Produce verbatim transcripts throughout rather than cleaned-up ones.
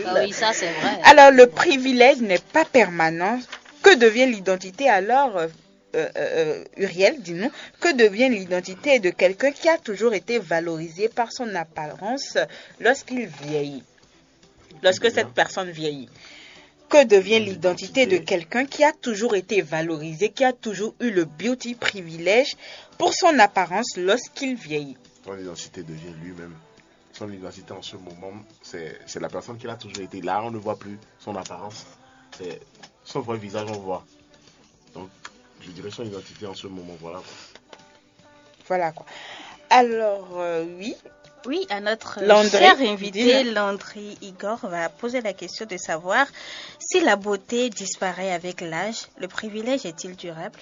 Bah oui, ça c'est vrai. Alors, le privilège n'est pas permanent. Que devient l'identité alors, euh, euh, euh, Uriel, dis-nous, que devient l'identité de quelqu'un qui a toujours été valorisé par son apparence lorsqu'il vieillit, lorsque cette personne vieillit? Que devient l'identité de quelqu'un qui a toujours été valorisé, qui a toujours eu le beauty privilège pour son apparence lorsqu'il vieillit? Son identité devient lui-même. Son identité en ce moment, c'est c'est la personne qui a toujours été. Là, on ne voit plus son apparence. C'est son vrai visage, on voit. Donc, je dirais son identité en ce moment, voilà quoi. Voilà quoi. Alors, euh, oui. Oui, à notre Landry, cher invité, dis-le. Landry Igor, va poser la question de savoir si la beauté disparaît avec l'âge, le privilège est-il durable?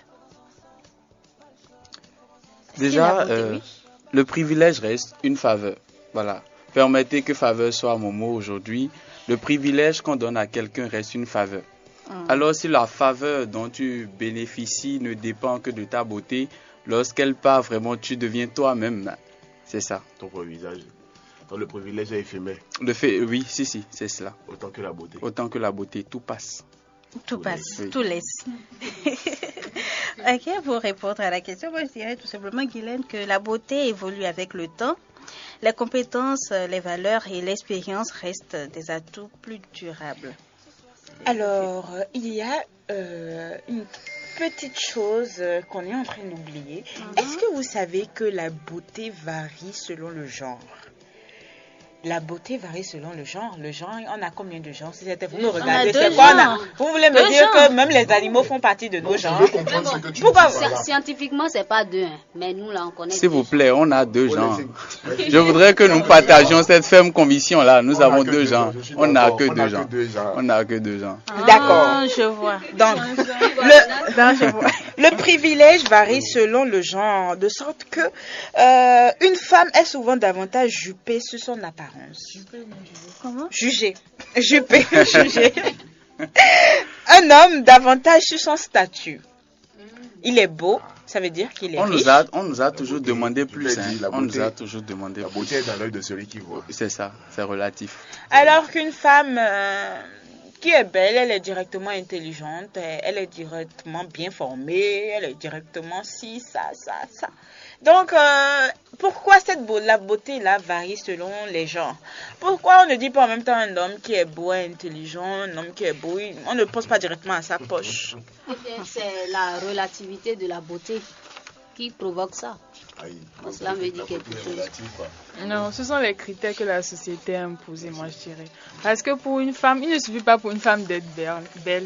Déjà, Si la beauté, euh, oui. le privilège reste une faveur. Voilà. Permettez que faveur soit mon mot aujourd'hui. Le privilège qu'on donne à quelqu'un reste une faveur. Hum. Alors si la faveur dont tu bénéficies ne dépend que de ta beauté, lorsqu'elle part vraiment, tu deviens toi-même. C'est ça. Ton vrai visage. Donc, le privilège est éphémère, Le fait, oui, si, si, c'est cela. autant que la beauté. Autant que la beauté, tout passe. Tout passe, Oui. tout laisse. Ok, pour répondre à la question, moi je dirais tout simplement, Guylaine, que la beauté évolue avec le temps. Les compétences, les valeurs et l'expérience restent des atouts plus durables. Alors, euh, il y a euh, une petite chose euh, qu'on est en train d'oublier. Est-ce que vous savez que la beauté varie selon le genre? La beauté varie selon le genre. Le genre, on a combien de genres? Si c'était vous me On a regardez, deux c'est quoi on a- genres. Vous voulez me Deux dire que genres. même les animaux font partie de nos Je genres? veux comprendre ce que tu Pourquoi dis. vous- Voilà. Scientifiquement, c'est pas deux, hein, mais nous là on connaît. S'il vous deux. plaît, on a deux On genres. essaie- Je voudrais que nous partagions cette ferme conviction-là. Nous On n'a avons que deux deux genres. genres, je suis On n'a d'accord. que On n'a deux que genres. deux genres. On n'a que deux genres. D'accord. Ah, je vois. Donc, le, Non, je vois. le privilège varie selon le genre, de sorte que euh, une femme est souvent davantage jupée sur son apparence. Comment? Jugée. Jupée, jugée. Un homme davantage sur son statut. Il est beau, ça veut dire qu'il est On riche. nous a, on nous a toujours beauté, demandé je plus. l'ai hein. dit, la On nous beauté. a toujours demandé La plus. beauté est dans l'œil de celui qui voit. C'est ça, c'est relatif. Alors qu'une femme euh, qui est belle, elle est directement intelligente, elle est directement bien formée, elle est directement ci, ça, ça, ça. Donc, euh, pourquoi cette beau, la beauté-là varie selon les genres? Pourquoi on ne dit pas en même temps un homme qui est beau et intelligent, un homme qui est beau, on ne pense pas directement à sa poche? C'est la relativité de la beauté qui provoque ça. Aïe. Cela me dit La quelque beauté est chose. relative, quoi. Non, ce sont les critères que la société a imposés, moi je dirais. Parce que pour une femme, il ne suffit pas pour une femme d'être belle. belle.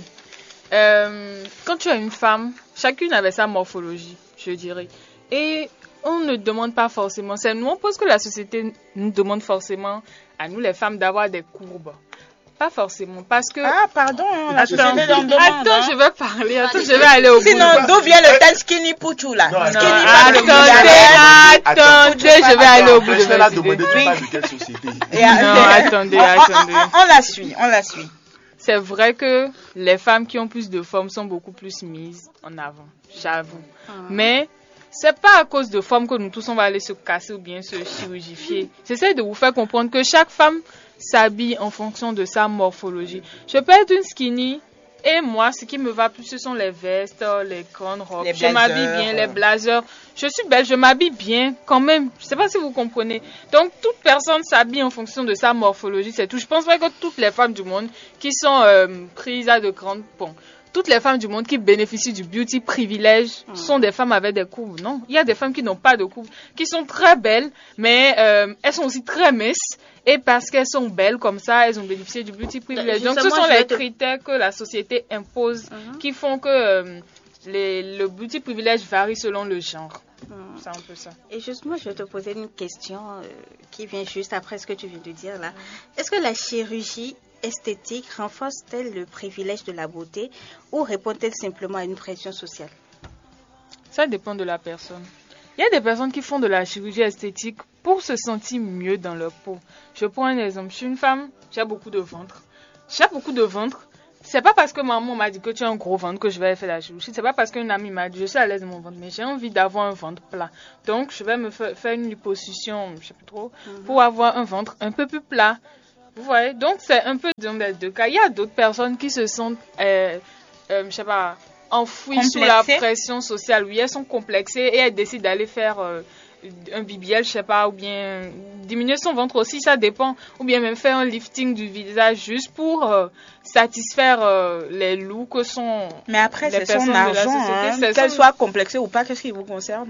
Euh, quand tu as une femme, chacune avait sa morphologie, je dirais. Et on ne demande pas forcément, c'est nous, on pense que la société nous demande forcément, à nous les femmes, d'avoir des courbes. Pas forcément, parce que... Ah, pardon, hein, la Attends, société en demande. attends, hein. je vais parler, attends, je vais aller au bout. Sinon, d'où vient le terme skinny pouchou là? Non, Skinny, non, pas de attendez, milliardaire. attendez, je vais aller au bout de Je vais la mes demander, idées. tu parles de quelle société? Et, euh, Non, attendez, on- on- attendez. On, on la suit, on la suit. C'est vrai que les femmes qui ont plus de forme sont beaucoup plus mises en avant, j'avoue. Mais c'est pas à cause de forme que nous tous on va aller se casser ou bien se chirurgifier. J'essaie de vous faire comprendre que chaque femme s'habille en fonction de sa morphologie. Je peux être une skinny et moi, ce qui me va plus, ce sont les vestes, les grandes robes. Les Je m'habille blazers. bien, les blazers. Je suis belle, je m'habille bien quand même. Je sais pas si vous comprenez. Donc, toute personne s'habille en fonction de sa morphologie. C'est tout. Je pense pas que toutes les femmes du monde qui sont euh, prises à de grandes ponts, toutes les femmes du monde qui bénéficient du beauty privilège sont des femmes avec des courbes. Non, il y a des femmes qui n'ont pas de courbes, qui sont très belles, mais euh, elles sont aussi très minces. Et parce qu'elles sont belles comme ça, elles ont bénéficié du beauty privilège. Donc, ce Justement, sont je vais les te- critères que la société impose Mhm. qui font que euh, les, le beauty privilège varie selon le genre. Mhm. C'est un peu ça. Et justement, je vais te poser une question euh, qui vient juste après ce que tu viens de dire là. Est-ce que la chirurgie esthétique renforce-t-elle le privilège de la beauté ou répond-elle simplement à une pression sociale? Ça dépend de la personne. Il y a des personnes qui font de la chirurgie esthétique pour se sentir mieux dans leur peau. Je prends un exemple. Je suis une femme, j'ai beaucoup de ventre. J'ai beaucoup de ventre. C'est pas parce que maman m'a dit que tu as un gros ventre que je vais faire la chirurgie. C'est pas parce qu'une amie m'a dit je suis à l'aise de mon ventre, mais j'ai envie d'avoir un ventre plat. Donc je vais me fa- faire une liposuction, je sais plus trop, pour avoir un ventre un peu plus plat. Vous voyez, donc c'est un peu dans les deux cas. Il y a d'autres personnes qui se sentent, euh, euh, je sais pas, enfouies sous la pression sociale. Oui, elles sont complexées et elles décident d'aller faire euh, un B B L, je sais pas, ou bien diminuer son ventre aussi, ça dépend. Ou bien même faire un lifting du visage juste pour euh, satisfaire euh, les loups que sont. Mais après, les c'est personnes son de la argent, société. hein. C'est Qu'elle son- soit complexée ou pas, qu'est-ce qui vous concerne?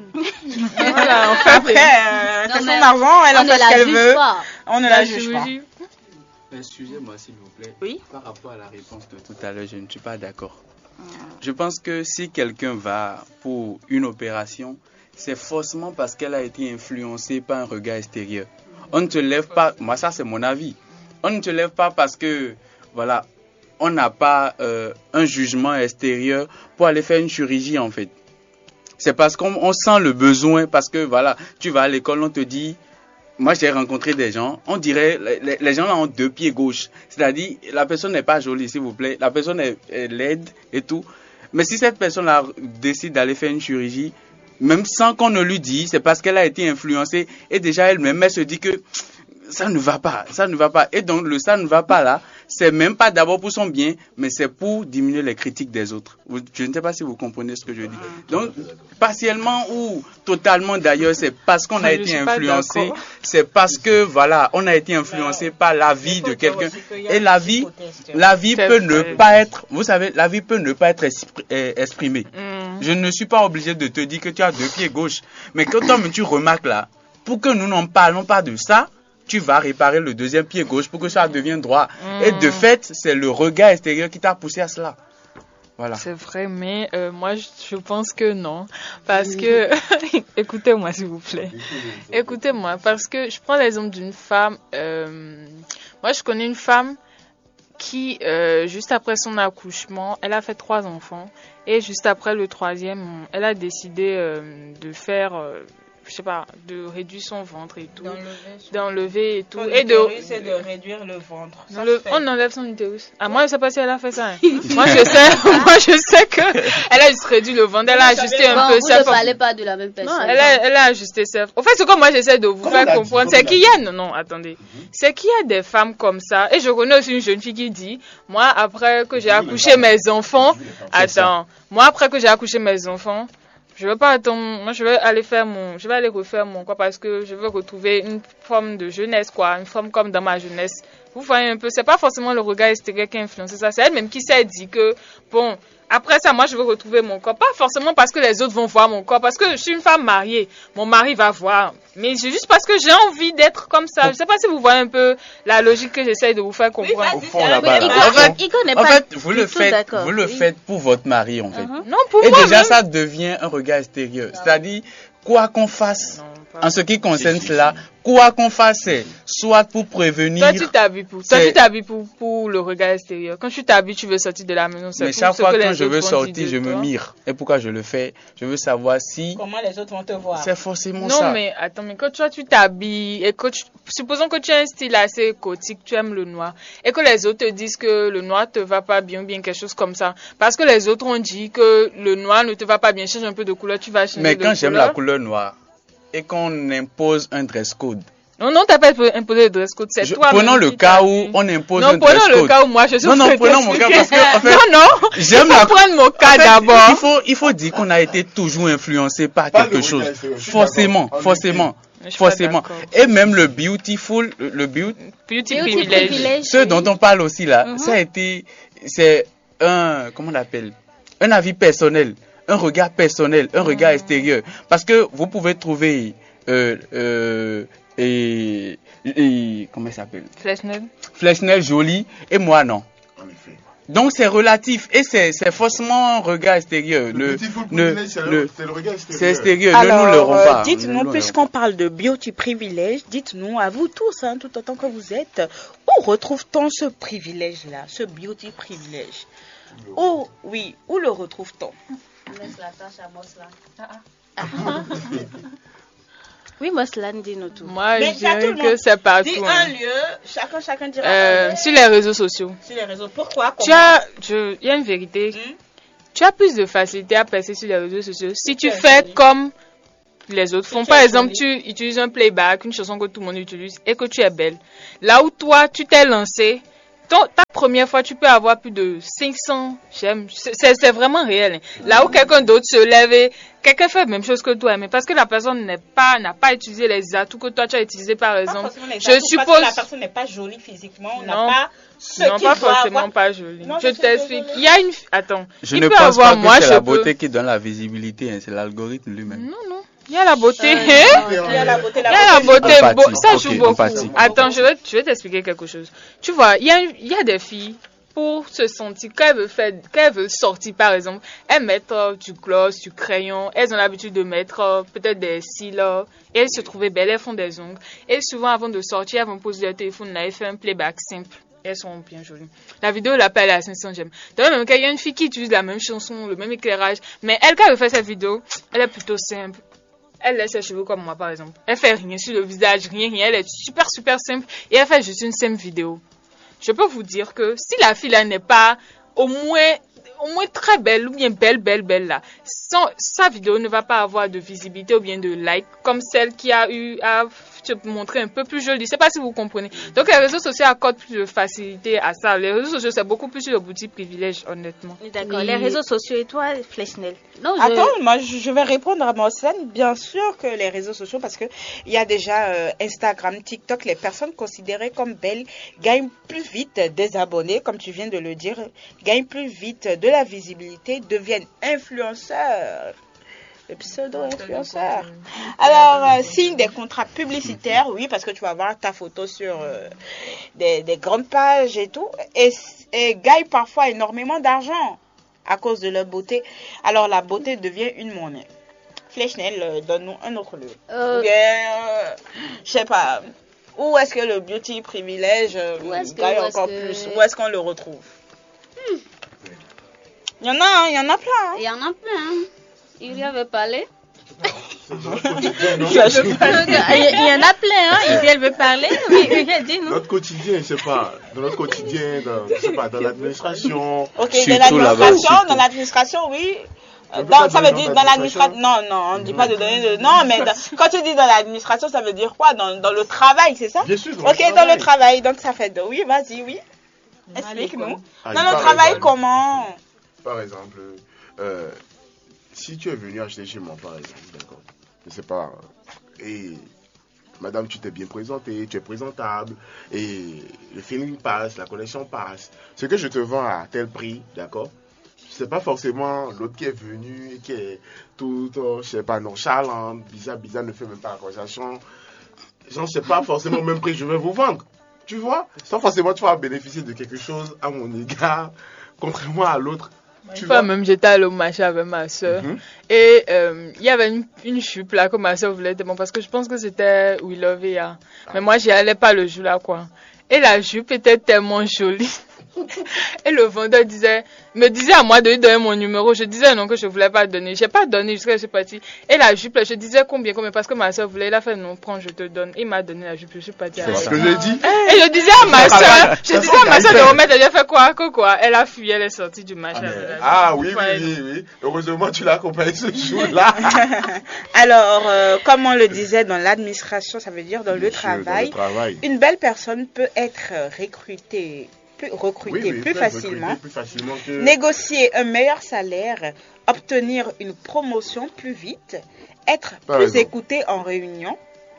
Voilà, en fait, Après, euh, Non, c'est son mais argent, elle on en ne fait ce la qu'elle juge veut. pas. On ne la la juge pas. chirurgie. Excusez-moi s'il vous plaît. Oui. Par rapport à la réponse de tout à l'heure, je ne suis pas d'accord. Je pense que si quelqu'un va pour une opération, c'est forcément parce qu'elle a été influencée par un regard extérieur. On ne te lève pas, moi ça c'est mon avis, on ne te lève pas parce que, voilà, on n'a pas euh, un jugement extérieur pour aller faire une chirurgie en fait. C'est parce qu'on on sent le besoin, parce que voilà, tu vas à l'école, on te dit, moi j'ai rencontré des gens, on dirait, les, les gens là ont deux pieds gauches, c'est-à-dire la personne n'est pas jolie s'il vous plaît, la personne est, est laide et tout, mais si cette personne là décide d'aller faire une chirurgie, même sans qu'on ne lui dise, c'est parce qu'elle a été influencée et déjà elle-même elle se dit que ça ne va pas, ça ne va pas. Et donc le ça ne va pas là, c'est même pas d'abord pour son bien, mais c'est pour diminuer les critiques des autres. Vous- Je ne sais pas si vous comprenez ce que je dis. Donc partiellement ou totalement d'ailleurs, c'est parce qu'on a Je été suis pas influencé, d'accord. c'est parce que voilà, on a été influencé par la vie de quelqu'un. Et la vie, la vie C'est peut vrai. ne pas être, vous savez, la vie peut ne pas être expri- euh, exprimée. Hmm. Je ne suis pas obligé de te dire que tu as deux pieds gauches. Mais quand toi, tu remarques là, pour que nous n'en parlons pas de ça, tu vas réparer le deuxième pied gauche pour que ça devienne droit. Et de fait, c'est le regard extérieur qui t'a poussé à cela. Voilà. C'est vrai, mais euh, moi je, je pense que non. Parce que, écoutez-moi s'il vous plaît. Écoutez-moi, parce que je prends l'exemple d'une femme. euh, moi je connais une femme qui, euh, juste après son accouchement, elle a fait trois enfants. Et juste après le troisième, elle a décidé euh, de faire, euh, je sais pas, de réduire son ventre et tout. D'enlever et tout. Et de, c'est de réduire le ventre. le- on enlève son utérus. Ah, moi, je sais pas si elle a fait ça. hein. moi, je sais, moi, je sais que elle a juste réduit le ventre. Elle a ajusté un Bon, peu vous sa ne forme. parlez pas de la même personne. Non, elle a, elle a ajusté sa. Au fait, ce que moi, j'essaie de vous Comme faire on l'a dit, comprendre, comme c'est on qu'il l'a y a, non, non, attendez. C'est qu'il y a des femmes comme ça. Et je connais aussi une jeune fille qui dit, moi, après que j'ai accouché mes enfants, attends, moi, après que j'ai accouché mes enfants, je veux pas attendre, moi je vais aller faire mon, je vais aller refaire mon quoi parce que je veux retrouver une forme de jeunesse quoi, une forme comme dans ma jeunesse. Vous voyez un peu, c'est pas forcément le regard extérieur qui a influencé ça, c'est elle-même qui s'est dit que bon, après ça moi je veux retrouver mon corps, pas forcément parce que les autres vont voir mon corps, parce que je suis une femme mariée, mon mari va voir, mais c'est juste parce que j'ai envie d'être comme ça. Je sais pas si vous voyez un peu la logique que j'essaye de vous faire comprendre. Au fond, Mais là-bas, il là. connaît- En fait, il connaît en pas fait, vous du le tout faites, d'accord, vous le oui. faites pour votre mari, en fait. Uh-huh. Non, pour Et moi déjà, même. ça devient un regard extérieur. C'est-à-dire, quoi qu'on fasse, Non, pas- en ce qui concerne cela, quoi qu'on fasse, c'est soit pour prévenir. Toi, tu t'habilles pour, toi, c'est- tu t'habilles pour, pour le regard extérieur. Quand tu t'habilles, tu veux sortir de la maison. C'est Mais pour chaque ce fois que quand les je veux autres vont sortir, dire je de me toi. mire. Et pourquoi je le fais? Je veux savoir si Comment les autres vont te voir? c'est forcément Non, ça. mais attends, mais quand toi, tu t'habilles et que tu, supposons que tu as un style assez gothique, tu aimes le noir, et que les autres te disent que le noir te va pas bien, ou bien quelque chose comme ça. Parce que les autres ont dit que le noir ne te va pas bien, change un peu de couleur, tu vas changer Mais de quand j'aime la couleur. couleur noire et qu'on impose un dress code, Non, non, t'as pas imposé le dress code, c'est je- toi. prenons le cas où on impose Non, un dress prenons le code. cas où moi je suis Non, non, prête à prenons mon cas parce que, en fait, non, non, j'aime il faut la- prendre mon cas En fait, d'abord. Il faut, il faut dire qu'on a été toujours influencé par Pas quelque le chose. regard extérieur, je suis Forcément, d'accord. En forcément, Je suis pas forcément. d'accord. Et même le beautiful, le, le beauty, Beauty Beauty privilège. privilège. ce dont on parle aussi là, Mhm. ça a été, c'est un, comment on l'appelle, un avis personnel, un regard personnel, un regard extérieur. Parce que vous pouvez trouver, euh, euh, et, et, comment il s'appelle, Fleschnel. Fleschnel joli et moi non. En effet. Donc c'est relatif et c'est c'est forcément un regard extérieur. Le, Le, beautiful le, privilege, c'est le- le, c'est le regard extérieur. c'est extérieur, ne nous Alors, leurrons euh, pas. Ne dites-nous, nous puisqu'on parle de beauty privilège, dites-nous, à vous tous, hein, tout autant que vous êtes, où retrouve-t-on ce privilège-là, ce beauty privilège? Où, oui, où le retrouve-t-on? Laisse la tâche à Moslan. Oui, Moslan, dis-nous tout. Moi, Mais je ça, tout dirais le que monde c'est Dis partout. un hein. lieu, chacun, chacun dira Euh, un lieu. sur les réseaux sociaux. Sur les réseaux. Pourquoi? Tu Comment? as, je, il y a une vérité. Hmm? Tu as plus de facilité à passer sur les réseaux sociaux si tu Ouais, fais c'est- comme les autres font. Par exemple, tu utilises un playback, une chanson que tout le monde utilise et que tu es belle. Là où toi, tu t'es lancé, ton, ta première fois, tu peux avoir plus de cinq cents j'aime. C'est, c'est vraiment réel. Hein. Là où quelqu'un d'autre se lève et quelqu'un fait la même chose que toi, mais parce que la personne n'est pas, n'a pas utilisé les atouts que toi tu as utilisés, par exemple. Je atouts, suppose. Parce que la personne n'est pas jolie physiquement, on n'a pas ce non, pas forcément avoir... pas jolie. Non, je t'explique. Il y a une. Attends. Je ne pense avoir, pas que moi, c'est la beauté peux... qui donne la visibilité, hein, c'est l'algorithme lui-même. Non, non. Il y a la beauté. Euh, hein? Il y a la beauté. Il y a la beauté. Empathie. Bo... Ça joue Okay, beaucoup. empathie. Attends, je vais, je vais t'expliquer quelque chose. Tu vois, il y a, il y a des filles. Pour se sentir, quand elles veulent faire, quand elles veulent sortir par exemple, elles mettent euh, du gloss, du crayon, elles ont l'habitude de mettre euh, peut-être des cils, euh, et elles se trouvent belles, elles font des ongles. Et souvent avant de sortir, elles vont poser leur téléphone, là, elles font un playback simple. Elles sont bien jolies. La vidéo l'appelle à cinq cents j'aime. Donc même quand il y a une fille qui utilise la même chanson, le même éclairage, mais elle quand elle veut faire cette vidéo, elle est plutôt simple. Elle laisse ses cheveux comme moi par exemple. Elle fait rien sur le visage, rien, rien. Elle est super super simple et elle fait juste une simple vidéo. Je peux vous dire que si la fille là n'est pas au moins, au moins très belle ou bien belle, belle, belle là, son, sa vidéo ne va pas avoir de visibilité ou bien de like comme celle qui a eu à te montrer un peu plus jolie. Je ne sais pas si vous comprenez. Donc les réseaux sociaux accordent plus de facilité à ça. Les réseaux sociaux c'est beaucoup plus sur le petit privilège honnêtement. D'accord. Oui. Les réseaux sociaux et toi, Flechnel? Non, je... Attends, moi je vais répondre à Mohsen. Bien sûr que les réseaux sociaux, parce que il y a déjà euh, Instagram, TikTok, les personnes considérées comme belles gagnent plus vite des abonnés, comme tu viens de le dire, gagnent plus vite de la visibilité, deviennent influenceurs. Le pseudo-influenceur. Alors, euh, signe des contrats publicitaires, oui, parce que tu vas voir ta photo sur euh, des, des grandes pages et tout, et, et gagne parfois énormément d'argent à cause de leur beauté. Alors, la beauté devient une monnaie. Flechnel, euh, donne-nous un autre lieu. Euh... Ou bien, euh, je sais pas, où est-ce que le beauty privilège euh, gagne encore que... plus? Où est-ce qu'on le retrouve? hmm. Il y en a, il y en a plein. Hein. Il y en a plein. Hein. Il y avait parlé. Il y en a plein, hein. Uriel veut parler. Oui, Uriel, dis-nous. Notre quotidien, je sais pas, dans notre quotidien, dans, je sais pas, dans l'administration. Ok, dans l'administration, dans l'administration, oui. Dans, ça veut dire dans l'administration. Non, non, on ne dit pas de donner de. Non, mais dans, quand tu dis dans l'administration, ça veut dire quoi? Dans, dans le travail, c'est ça? Bien sûr. Dans ok, le dans le travail, donc ça fait deux. Oui, vas-y, oui. Explique-nous. Dans le travail, comment? Par exemple, euh, si tu es venu acheter chez moi, par exemple, d'accord, je sais pas, et madame, tu t'es bien présentée, tu es présentable, et le feeling passe, la connexion passe, ce que je te vends à tel prix, d'accord, c'est pas forcément l'autre qui est venu, et qui est tout, euh, je sais pas, nonchalant, bizarre, bizarre, ne fait même pas la conversation, genre, c'est pas forcément le même prix que je vais vous vendre, tu vois, sans forcément tu vas bénéficier de quelque chose à mon égard, contrairement à l'autre. Une fois même, j'étais allée au marché avec ma soeur. Mm-hmm. Et il euh, y avait une, une jupe là que ma soeur voulait tellement parce que je pense que c'était We Love It. Hein. Ah. Mais moi, j'y allais pas le jour là, quoi. Et la jupe était tellement jolie. Et le vendeur disait, me disait à moi de lui donner mon numéro. Je disais non que je voulais pas donner. J'ai pas donné jusqu'à ce que je suis partie. Et la jupe, je disais combien, combien, parce que ma soeur voulait. Il a fait non, prends, je te donne. Il m'a donné la jupe, je suis partie. C'est ce que j'ai dit. Et je disais à ma soeur, je disais à ma soeur de remettre. Elle a fait quoi, quoi, quoi. Elle a fui, elle est sortie du marché. Ah, ah oui, oui, oui, oui. Heureusement, tu l'as accompagné ce jour-là. Alors, euh, comme on le disait dans l'administration, ça veut dire dans le, travail, dans le travail, une belle personne peut être recrutée. Plus, recruter oui, oui, plus, facilement, plus facilement que... négocier un meilleur salaire, obtenir une promotion plus vite, être Par plus exemple. écouté en réunion,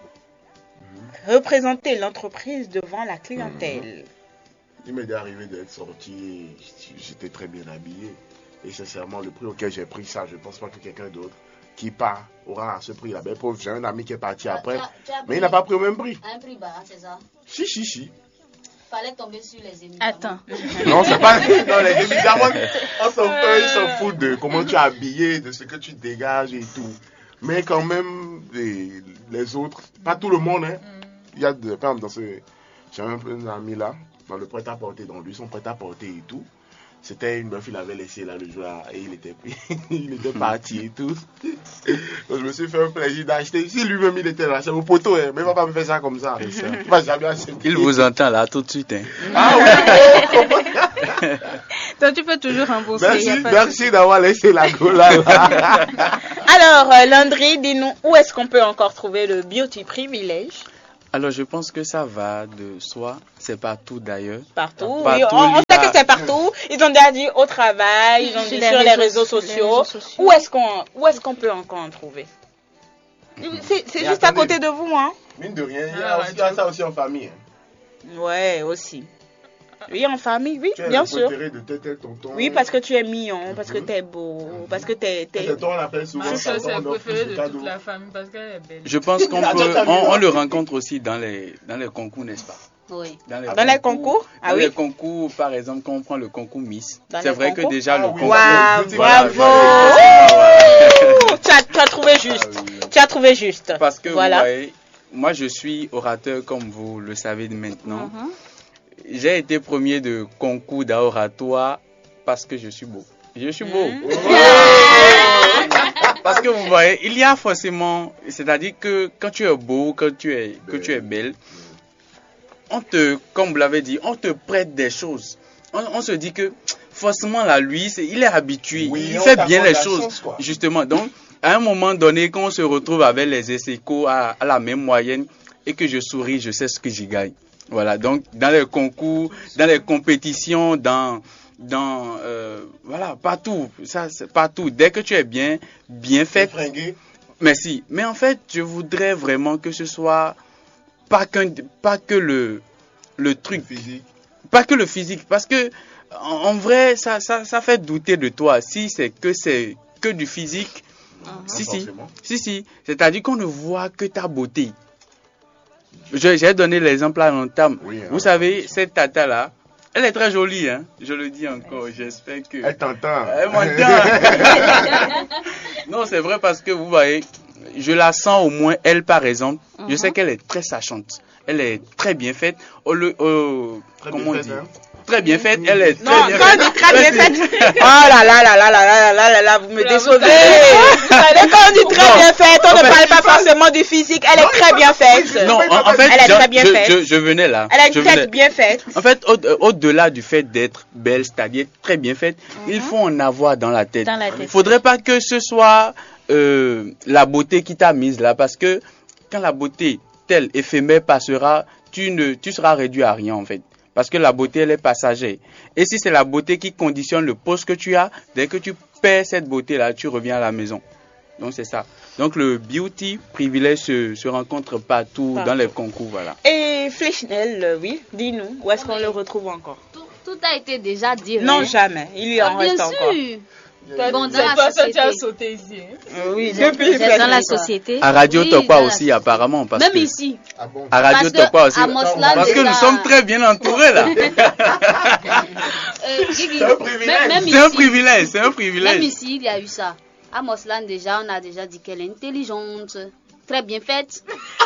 mmh. représenter l'entreprise devant la clientèle. Mmh. Il m'est arrivé d'être sorti, j'étais très bien habillé. Et sincèrement, le prix auquel j'ai pris ça, je ne pense pas que quelqu'un d'autre qui part aura ce prix-là. Ben, pauvre, j'ai un ami qui est parti ah, après, tu as, tu as mais pris, il n'a pas pris au même prix. Un prix bas, c'est ça? Si, si, si. Fallait tomber sur les émissions. Attends. Non, c'est pas dans les émissions. On s'en fout, ils s'en foutent de comment tu es habillé, de ce que tu dégages et tout. Mais quand même, les, les autres, pas tout le monde, hein. Il y a, de, par exemple, dans ce, j'ai un, un ami là, dans le prêt-à-porter, dans lui, son prêt-à-porter et tout. C'était une meuf, il avait laissé là le jour et il était, il était parti et tout. Donc je me suis fait un plaisir d'acheter. Si lui-même il était là, c'est mon poteau, hein, mais il ne va pas me faire ça comme ça. Il va jamais acheter. Il vous entend là tout de suite. Hein. Ah oui, Donc tu peux toujours rembourser. Merci, y a pas de merci d'avoir laissé la gola là. Alors, euh, Landry, dis-nous, où est-ce qu'on peut encore trouver le beauty privilege? Alors, je pense que ça va de soi. C'est partout d'ailleurs. Partout, Partout, oui, on, on il y sait a- que c'est partout. Ils ont déjà dit au travail, ils ont Sur dit les sur les réseaux- réseaux les sociaux. réseaux sociaux. Où est-ce qu'on où est-ce qu'on peut encore en trouver? C'est c'est Mais juste à attendez. côté de vous, hein? Mine de rien, il y Ah, a, aussi, il y a ça aussi en famille. hein. Ouais, aussi. Oui, en famille, oui, Tu es bien le sûr. préféré de tel, tel tonton. Oui, parce que tu es mignon, parce que t'es beau, parce que t'es... t'es- C'est toi, on appelle souvent Ma soeur, ça, c'est on le offre préféré plus de cadeaux. toute la famille parce qu'elle est belle. Je pense qu'on Ah, peut, t'as vu, on, on hein? le rencontre aussi dans les, dans les concours, n'est-ce pas? Oui. Dans les concours? Ah Dans oui. les concours, par exemple, quand on prend le concours Miss, Dans c'est les vrai concours? que déjà Ah le oui. concours... Waouh, Voilà, bravo! voilà. Voilà. tu, as, tu as trouvé juste. Ah oui. Tu as trouvé juste. Parce que voilà. vous voyez, moi je suis orateur comme vous le savez maintenant. Mhm. J'ai été premier de concours d'oratoire parce que je suis beau. Je suis beau. Mhm. Parce que vous voyez, il y a forcément, c'est-à-dire que quand tu es beau, quand tu es, que tu es belle, on te, comme vous l'avez dit, on te prête des choses. On, on se dit que forcément là, lui, c'est- il est habitué, Oui, il on fait t'accorde bien les la choses, chance, quoi. justement. Donc, à un moment donné, quand on se retrouve avec les ex-aequo à, à la même moyenne et que je souris, je sais ce que j'y gagne. Voilà, donc dans les concours, dans les compétitions, dans, dans euh, voilà, partout, ça, c'est partout. Dès que tu es bien, bien fait, Fringué. merci. Mais en fait, je voudrais vraiment que ce soit pas qu'un, pas que le, le truc, Physique. pas que le physique, parce que en, en vrai, ça, ça, ça fait douter de toi. Si c'est que c'est que du physique, si, Pas si, forcément. si, si. C'est-à-dire qu'on ne voit que ta beauté. Je- J'ai donné l'exemple à l'entame. Oui, hein. Vous savez, cette tata-là, elle est très jolie, hein. Je le dis encore, j'espère que... Elle t'entend. Elle m'entend. Non, c'est vrai parce que vous voyez, je la sens au moins, elle par exemple, je sais qu'elle est très sachante. Elle est très bien faite. Au le- au- Très comment bien on dit faite, hein. Très bien faite, elle est très Non, bien quand on dit très bien faite, oh là là là là là là là là là, vous me décevez. Vous savez, quand on dit très Non. bien faite, on En ne fait, parle pas forcément du physique. Elle est très bien faite. Non, en, en fait, Elle est je, très bien je- faite. je- je venais là. Elle a une Je tête venais. bien faite. En fait, au- au-delà du fait d'être belle, c'est-à-dire très bien faite, il faut en avoir dans la tête. Dans la Il tête. faudrait pas que ce soit euh, la beauté qui t'a mise là, parce que quand la beauté telle éphémère passera, tu ne, tu seras réduit à rien en fait. Parce que la beauté, elle est passagère. Et si c'est la beauté qui conditionne le poste que tu as, dès que tu perds cette beauté-là, tu reviens à la maison. Donc c'est ça. Donc le beauty privilège se, se rencontre partout Partout. dans les concours, voilà. Et Fléchnel, euh, oui, dis-nous, où est-ce qu'on le retrouve encore? Tout, tout a été déjà dit. Non, hein. jamais. Il y en Ah, bien reste encore. sûr. Toi, Bon, dans c'est la toi, ça, tu as société. sauté ici. hein. Euh, Oui, J'ai- depuis j'ai presque Dans la ça. société. À Radio Oui, Tokwa dans la- aussi, apparemment. Parce Même que, ici. Ah bon? À Radio Parce que Tokwa aussi. à Moslan, Parce que déjà- nous sommes très bien entourés là. Euh, Guigui, C'est un privilège. Même, même C'est un ici, privilège, c'est un même privilège. ici, il y a eu ça. À Moslan, déjà, on a déjà dit qu'elle est intelligente, très bien faite.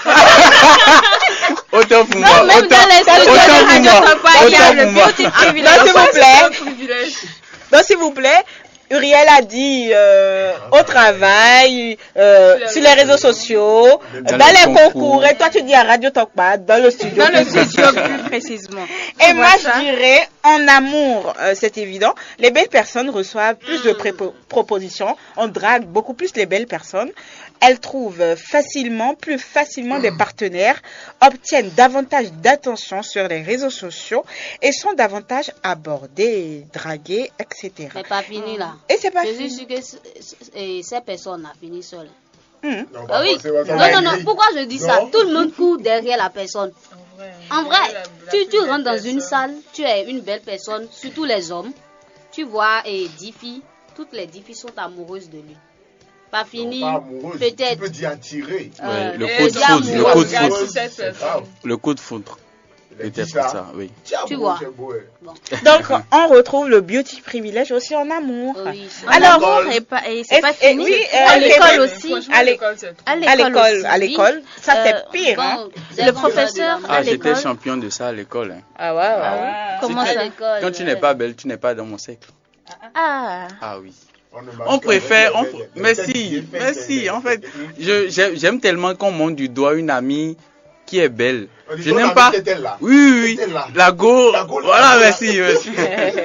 Autant pour Non, moi, même autant, dans les studios autant de pour Radio moi, Tokwa, il y a autant le pour moi. beauty Donc, privilège. s'il vous C'est un plaît, privilège. donc, s'il vous plaît, Uriel a dit euh, au travail, euh, sur les réseaux sociaux, dans, Dans les les concours. concours. Et toi, tu dis à Radio Tokpa, dans le studio. Dans le studio plus précisément. Et Tu moi, vois ça? je dirais, en amour, euh, c'est évident, les belles personnes reçoivent plus de prépo- propositions. On drague beaucoup plus les belles personnes. Elles trouvent euh, facilement, plus facilement des partenaires, obtiennent davantage d'attention sur les réseaux sociaux et sont davantage abordées, draguées, et cetera. C'est pas fini là. Et c'est pas Je suis fini. sûre que c- c- et ces personnes ont fini seules. Hum. Non, Ah pas oui. forcément, ça Non, va non, non. aider. Pourquoi je dis ça? Non. Tout le monde court derrière la personne. En vrai, la- la tu, plus tu belle rentres dans une personne. salle, tu es une belle personne, surtout les hommes. Tu vois, et dix filles, toutes les dix filles sont amoureuses de lui. Pas Non, fini, pas amoureuse. Tu peut-être. peux dire attirer. euh, Ouais, le Et coup de dis foudre, le amoureux, coup de regarde foudre. sur cette C'est personne. grave. Le coup de foudre. Les Peut-être dix, ça. ça, oui. Tiens, Tu beau, vois. tiens, beau, ouais. Donc, on retrouve le beauty privilège aussi en amour. Oui, c'est- En Alors, amour et pas, et c'est et- pas et fini. oui, euh, à et- l'école et- aussi. Franchement, Allez. l'école, c'est tout. À À l'école l'école, aussi, à oui. l'école, ça Euh, c'est pire. Hein. Bon, Le j'ai professeur compris de Ah, l'amour. j'étais l'école. champion de ça à l'école. hein. Ah ouais, ouais, ouais. Ah. Comment À ça? l'école, Quand tu ouais. n'es pas belle, tu n'es pas dans mon cercle. Ah. Ah oui. On, ne On marque préfère, pas on, les- les- les mais têtes si, bien faites, mais les- si, les- en fait, les- je, j'aime j'aime tellement qu'on monte du doigt une amie qui est belle. On dit, Je ton n'aime ami, pas. c'était là. Oui, oui, oui. C'était là. La go. La go, Voilà, la go, merci, merci.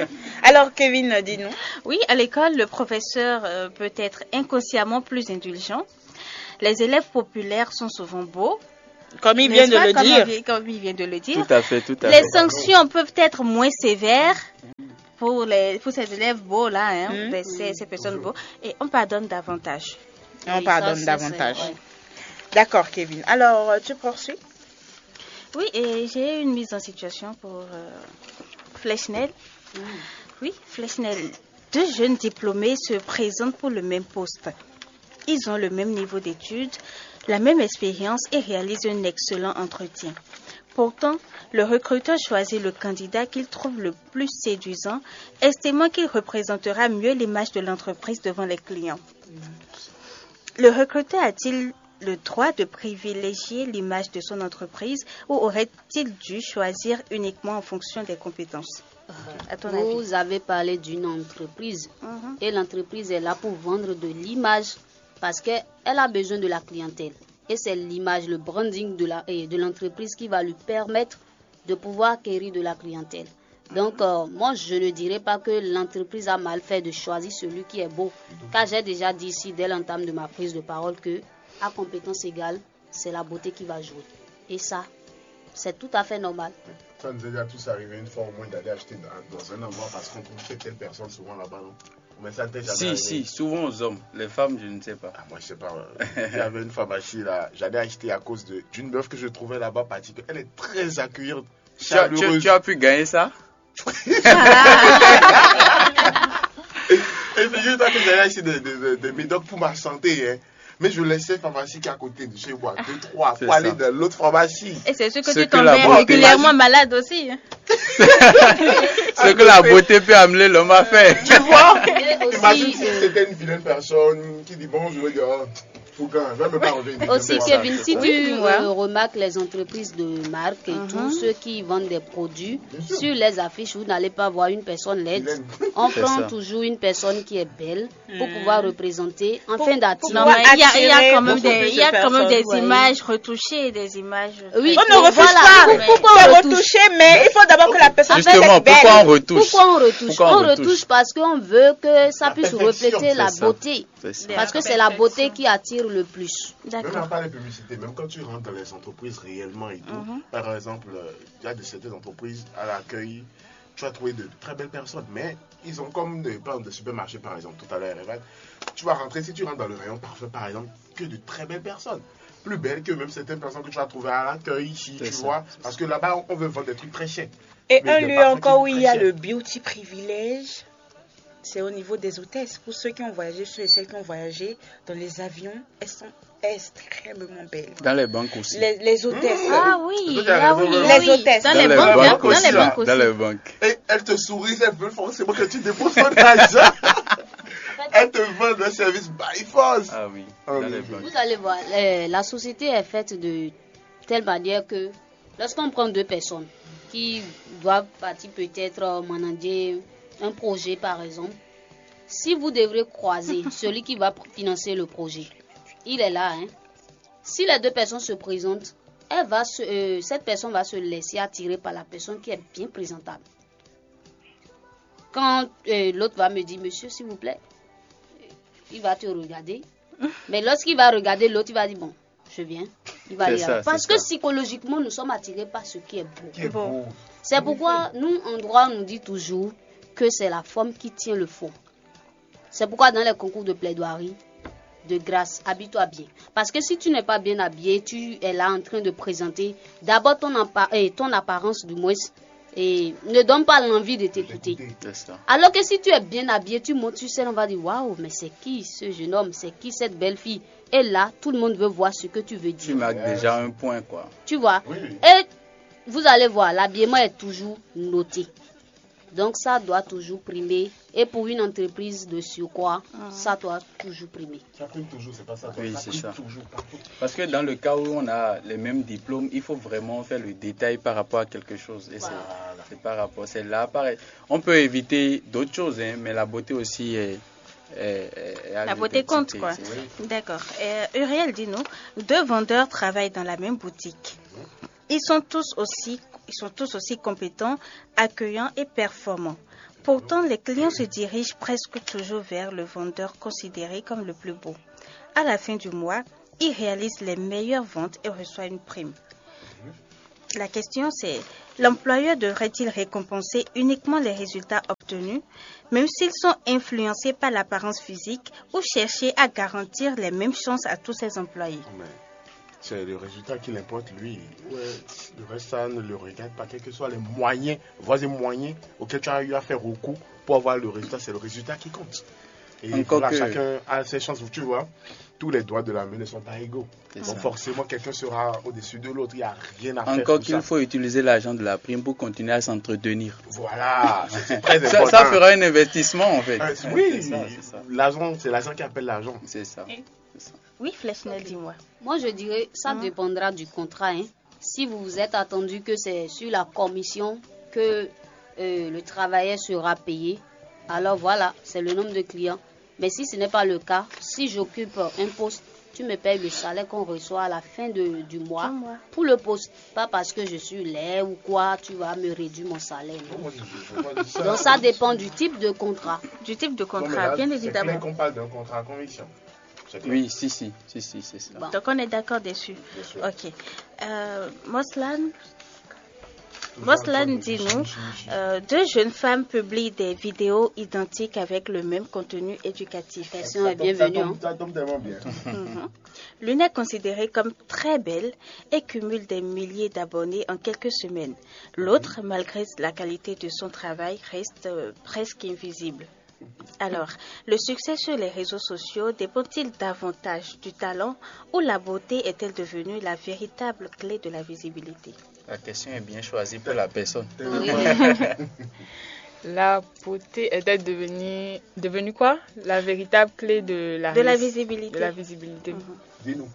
Alors, Kevin, dis-nous. Oui, à l'école, le professeur euh, peut être inconsciemment plus indulgent. Les élèves populaires sont souvent beaux. Comme il vient N'est-ce de pas, le comme dire. il- Comme il vient de le dire. Tout à fait, tout à Les fait. sanctions peuvent être moins sévères pour, les, pour ces élèves beaux là, hein, Mm. les- ces, ces personnes beaux, et on pardonne davantage. On Oui, pardonne ça, c'est- davantage. c'est- ouais. D'accord, Kevin. Alors, euh, tu poursuis? Oui, et j'ai une mise en situation pour euh, Fleschnell. Oui, Fleschnell. Deux jeunes diplômés se présentent pour le même poste. Ils ont le même niveau d'études, la même expérience et réalisent un excellent entretien. Pourtant, le recruteur choisit le candidat qu'il trouve le plus séduisant, estimant qu'il représentera mieux l'image de l'entreprise devant les clients. Le recruteur a-t-il le droit de privilégier l'image de son entreprise ou aurait-il dû choisir uniquement en fonction des compétences? À ton avis? Vous avez parlé d'une entreprise Mhm. et l'entreprise est là pour vendre de l'image parce qu'elle a besoin de la clientèle. Et c'est l'image, le branding de la- et de l'entreprise qui va lui permettre de pouvoir acquérir de la clientèle. Donc, euh, moi, je ne dirais pas que l'entreprise a mal fait de choisir celui qui est beau. Car j'ai déjà dit ici, dès l'entame de ma prise de parole, que à compétence égale, c'est la beauté qui va jouer. Et ça, c'est tout à fait normal. Ça nous est déjà tous arrivé une fois au moins d'aller acheter dans, dans un endroit parce qu'on trouve que telle personne souvent là-bas, non? Mais ça t'est jamais Si, arrivé. si, souvent aux hommes. Les femmes, je ne sais pas. Ah, moi, je sais pas. euh, Il y avait une pharmacie là. J'allais acheter à cause de- d'une meuf que je trouvais là-bas particulière. Elle est très accueillante, Tu as, tu- chaleureuse. tu as pu gagner ça? Et figure-toi que j'allais acheter des, des, des, des médocs pour ma santé, hein. Mais je laissais pharmacie qui est à côté de chez moi, deux, trois, C'est pour aller ça. dans l'autre pharmacie. Et c'est sûr que Ce tu que la tombais beauté- régulièrement malade aussi. hein. Ce que la beauté peut amener l'homme à faire. Tu vois? Et aussi, Imagine si euh, c'était une vilaine personne qui dit bon, je veux dire, oh, faut quand même, même pas revenir. Aussi, C'est ça, Kevin, c'est si ça. tu Oui, dis-moi. euh, remarques les entreprises de marque et Mhm. tous ceux qui vendent des produits, Bien sûr. sur les affiches, vous n'allez pas voir une personne laide. Vilaine. On C'est prend ça. toujours une personne qui est belle pour Mhm. pouvoir représenter, en Pour- fin Non, d'article. Pouvoir mais il y a, il y a attirer quand même beaucoup des, plus il y a de quand même des personnes, ouais. images retouchées, des images. Oui, On ne refuse voilà. pas. Pour- Pourquoi C'est on retouche? retouché, mais il faut d'abord que la personne En fait, Justement, soit belle. pourquoi on retouche? Pourquoi on retouche? Pourquoi on on retouche retouche parce qu'on veut que ça La puisse perfection, refléter la c'est ça. beauté. C'est ça. Parce que c'est la beauté qui attire le plus. Même D'accord. à part les publicités, même quand tu rentres dans les entreprises réellement et tout, Mhm. par exemple, euh, il y a de certaines entreprises à l'accueil, tu vas trouver de très belles personnes, mais ils ont comme des, par exemple, des supermarchés, par exemple, tout à l'heure, Evan, tu vas rentrer, si tu rentres dans le rayon parfum, par exemple, que de très belles personnes. Plus belles que même certaines personnes que tu vas trouver à l'accueil ici, C'est tu ça. vois. Parce que là-bas, on veut vendre des trucs très chers. Et Mais un le lieu parfum encore où qui il est y a très le cher. beauty privilège, c'est au niveau des hôtesses. Pour ceux qui ont voyagé, ceux et celles qui ont voyagé dans les avions, elles sont extrêmement belles. Dans les banques aussi. Les, les hôtesses. Ah oui, C'est toi qui as ah raison, oui, ouais. ah Les oui. hôtesses. Dans Dans les les banques, banques hein, dans aussi. les banques aussi. Dans les banques. Et elles te sourient, elles veulent forcément que tu déposes ton argent. Elles te vendent un service by force. Ah oui, Ah dans oui, les oui. banques. Vous allez voir, euh, la société est faite de telle manière que lorsqu'on prend deux personnes qui doivent partir peut-être euh, manager un projet par exemple, si vous devrez croiser celui qui va financer le projet, il est là. Hein. Si les deux personnes se présentent, elle va se, euh, cette personne va se laisser attirer par la personne qui est bien présentable. Quand euh, l'autre va me dire, monsieur, s'il vous plaît, il va te regarder. Mais lorsqu'il va regarder l'autre, il va dire, bon, je viens. Il va C'est aller ça, là. Parce c'est que ça. psychologiquement, nous sommes attirés par ce qui est beau. Qui est beau. C'est pourquoi nous, en droit, on nous dit toujours que c'est la forme qui tient le fond. C'est pourquoi dans les concours de plaidoirie, de grâce, habille-toi bien. Parce que si tu n'es pas bien habillé, tu es là en train de présenter d'abord ton, appa- eh, ton apparence du moins et ne donne pas l'envie de t'écouter. C'est ça. Alors que si tu es bien habillé, tu montes sur scène, on va dire waouh, mais c'est qui ce jeune homme, c'est qui cette belle fille? Et là, tout le monde veut voir ce que tu veux Tu dire. marques déjà un point, quoi. Tu vois? Oui, oui. Et vous allez voir, l'habillement est toujours noté. Donc ça doit toujours primer. Et pour une entreprise de surcroît, ça doit toujours primer. Ça prime toujours, c'est pas ça. Oui, ça c'est prime ça. toujours partout. Parce que dans le cas où on a les mêmes diplômes, il faut vraiment faire le détail par rapport à quelque chose. Et c'est- c'est par rapport, c'est là, pareil. On peut éviter d'autres choses, hein, mais la beauté aussi est. est- est- est à La beauté compte, l'identité. quoi. C'est- D'accord. Euh, Uriel, dis-nous, deux vendeurs travaillent dans la même boutique. Ils sont tous aussi, ils sont tous aussi compétents, accueillants et performants. Pourtant, les clients se dirigent presque toujours vers le vendeur considéré comme le plus beau. À la fin du mois, il réalise les meilleures ventes et reçoit une prime. La question c'est, l'employeur devrait-il récompenser uniquement les résultats obtenus, même s'ils sont influencés par l'apparence physique, ou chercher à garantir les mêmes chances à tous ses employés? Mais c'est le résultat qui l'importe, lui. Ouais, le reste, ça ne le regarde pas. Quels que soient les moyens, voies et moyens auxquels tu as eu à faire recours pour avoir le résultat, c'est le résultat qui compte. Et Encore voilà, que... chacun a ses chances. Tu vois, tous les doigts de la main ne sont pas égaux. Donc ça. forcément, quelqu'un sera au-dessus de l'autre. Il n'y a rien à faire. Encore sur qu'il ça. faut utiliser l'argent de la prime pour continuer à s'entretenir. Voilà, c'est très Ça, important. ça fera un investissement en fait. Euh, oui, C'est ça, c'est ça. l'argent, c'est l'argent qui appelle l'argent. C'est ça. Oui, Flechnel, dis-moi. Moi, je dirais, ça Mhm. dépendra du contrat. Hein. Si vous vous êtes attendu que c'est sur la commission que euh, le travailleur sera payé, alors voilà, c'est le nombre de clients. Mais si ce n'est pas le cas, si j'occupe un poste, tu me payes le salaire qu'on reçoit à la fin de- du mois Du mois. pour le poste. Pas parce que je suis laid ou quoi, tu vas me réduire mon salaire. non. Donc ça dépend du type de contrat. Du type de Non, mais contrat, là, bien c'est évidemment. clair qu'on parle d'un contrat à conviction. C'est clair. Oui, si, si, si, si, c'est ça. Bon. Donc on est d'accord dessus. Bien sûr. Ok. Euh, Moslan, Toujours Moslan, en train de- dis-nous, euh, deux jeunes femmes publient des vidéos identiques avec le même contenu éducatif. Question Ça est tombe- ça bienvenue. tombe- hein. Ça tombe tellement bien. Mhm. L'une est considérée comme très belle et cumule des milliers d'abonnés en quelques semaines. L'autre, malgré la qualité de son travail, reste euh, presque invisible. Alors, le succès sur les réseaux sociaux dépend-il davantage du talent ou la beauté est-elle devenue la véritable clé de la visibilité? La question est bien choisie pour la personne. Oui. La beauté est devenue, devenue quoi? La véritable clé de la, De la vis- visibilité. de la visibilité. Mhm. Dis-nous.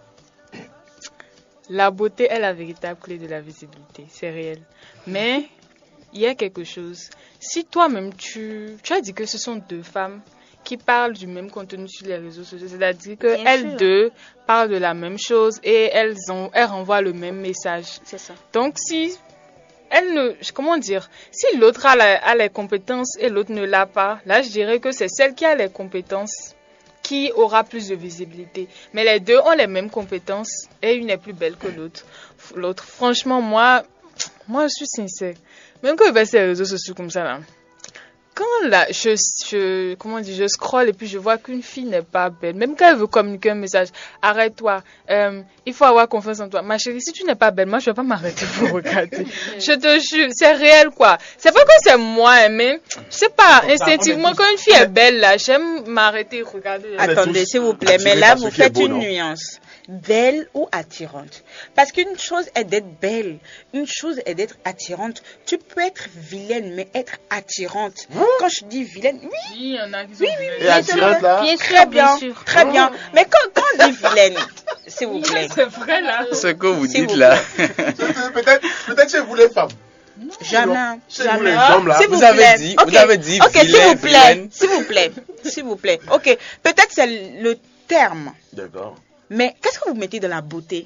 La beauté est la véritable clé de la visibilité, c'est réel. Mais il y a quelque chose. Si toi-même, tu, tu as dit que ce sont deux femmes qui parlent du même contenu sur les réseaux sociaux, c'est-à-dire Bien qu'elles sûr. deux parlent de la même chose et elles, ont, elles renvoient le même message. C'est ça. Donc si elle ne, comment dire, si l'autre a, la- a les compétences et l'autre ne l'a pas, là je dirais que c'est celle qui a les compétences qui aura plus de visibilité. Mais les deux ont les mêmes compétences et une est plus belle que l'autre. L'autre, franchement, moi, moi je suis sincère. Même quand je vais sur les réseaux sociaux comme ça là, quand là, je, je, comment dire, je scrolle et puis je vois qu'une fille n'est pas belle, même quand elle veut communiquer un message, arrête-toi, euh, il faut avoir confiance en toi. Ma chérie, si tu n'es pas belle, moi je vais pas m'arrêter pour regarder. Je te jure, c'est réel quoi. C'est pas que c'est moi, hein, mais je sais pas, Comme ça, instinctivement, on est tous- quand une fille est belle là, j'aime m'arrêter et regarder. On est Attendez, tous s'il vous plaît, mais attirés là, par ce vous qui est faites beau, une non? nuance. Belle ou attirante. Parce qu'une chose est d'être belle, une chose est d'être attirante. Tu peux être vilaine, mais être attirante. Quand je dis vilaine, oui, Oui, il y en a qui sont belles. Et attirante là. Bien sûr, très bien, bien sûr. très bien. Mais quand, quand on dit vilaine, s'il vous plaît, C'est vrai là. Ce que vous S'il dites vous là, Peut-être peut-être chez vous les femmes. jamais, Chez vous jamais. les hommes là. S'il vous vous avez plaît. dit, Ok. vous avez dit Ok, s'il vilain, vous plaît, vilaine. s'il vous plaît, s'il vous plaît. Ok, peut-être c'est le terme. D'accord. Mais qu'est-ce que vous mettez dans la beauté?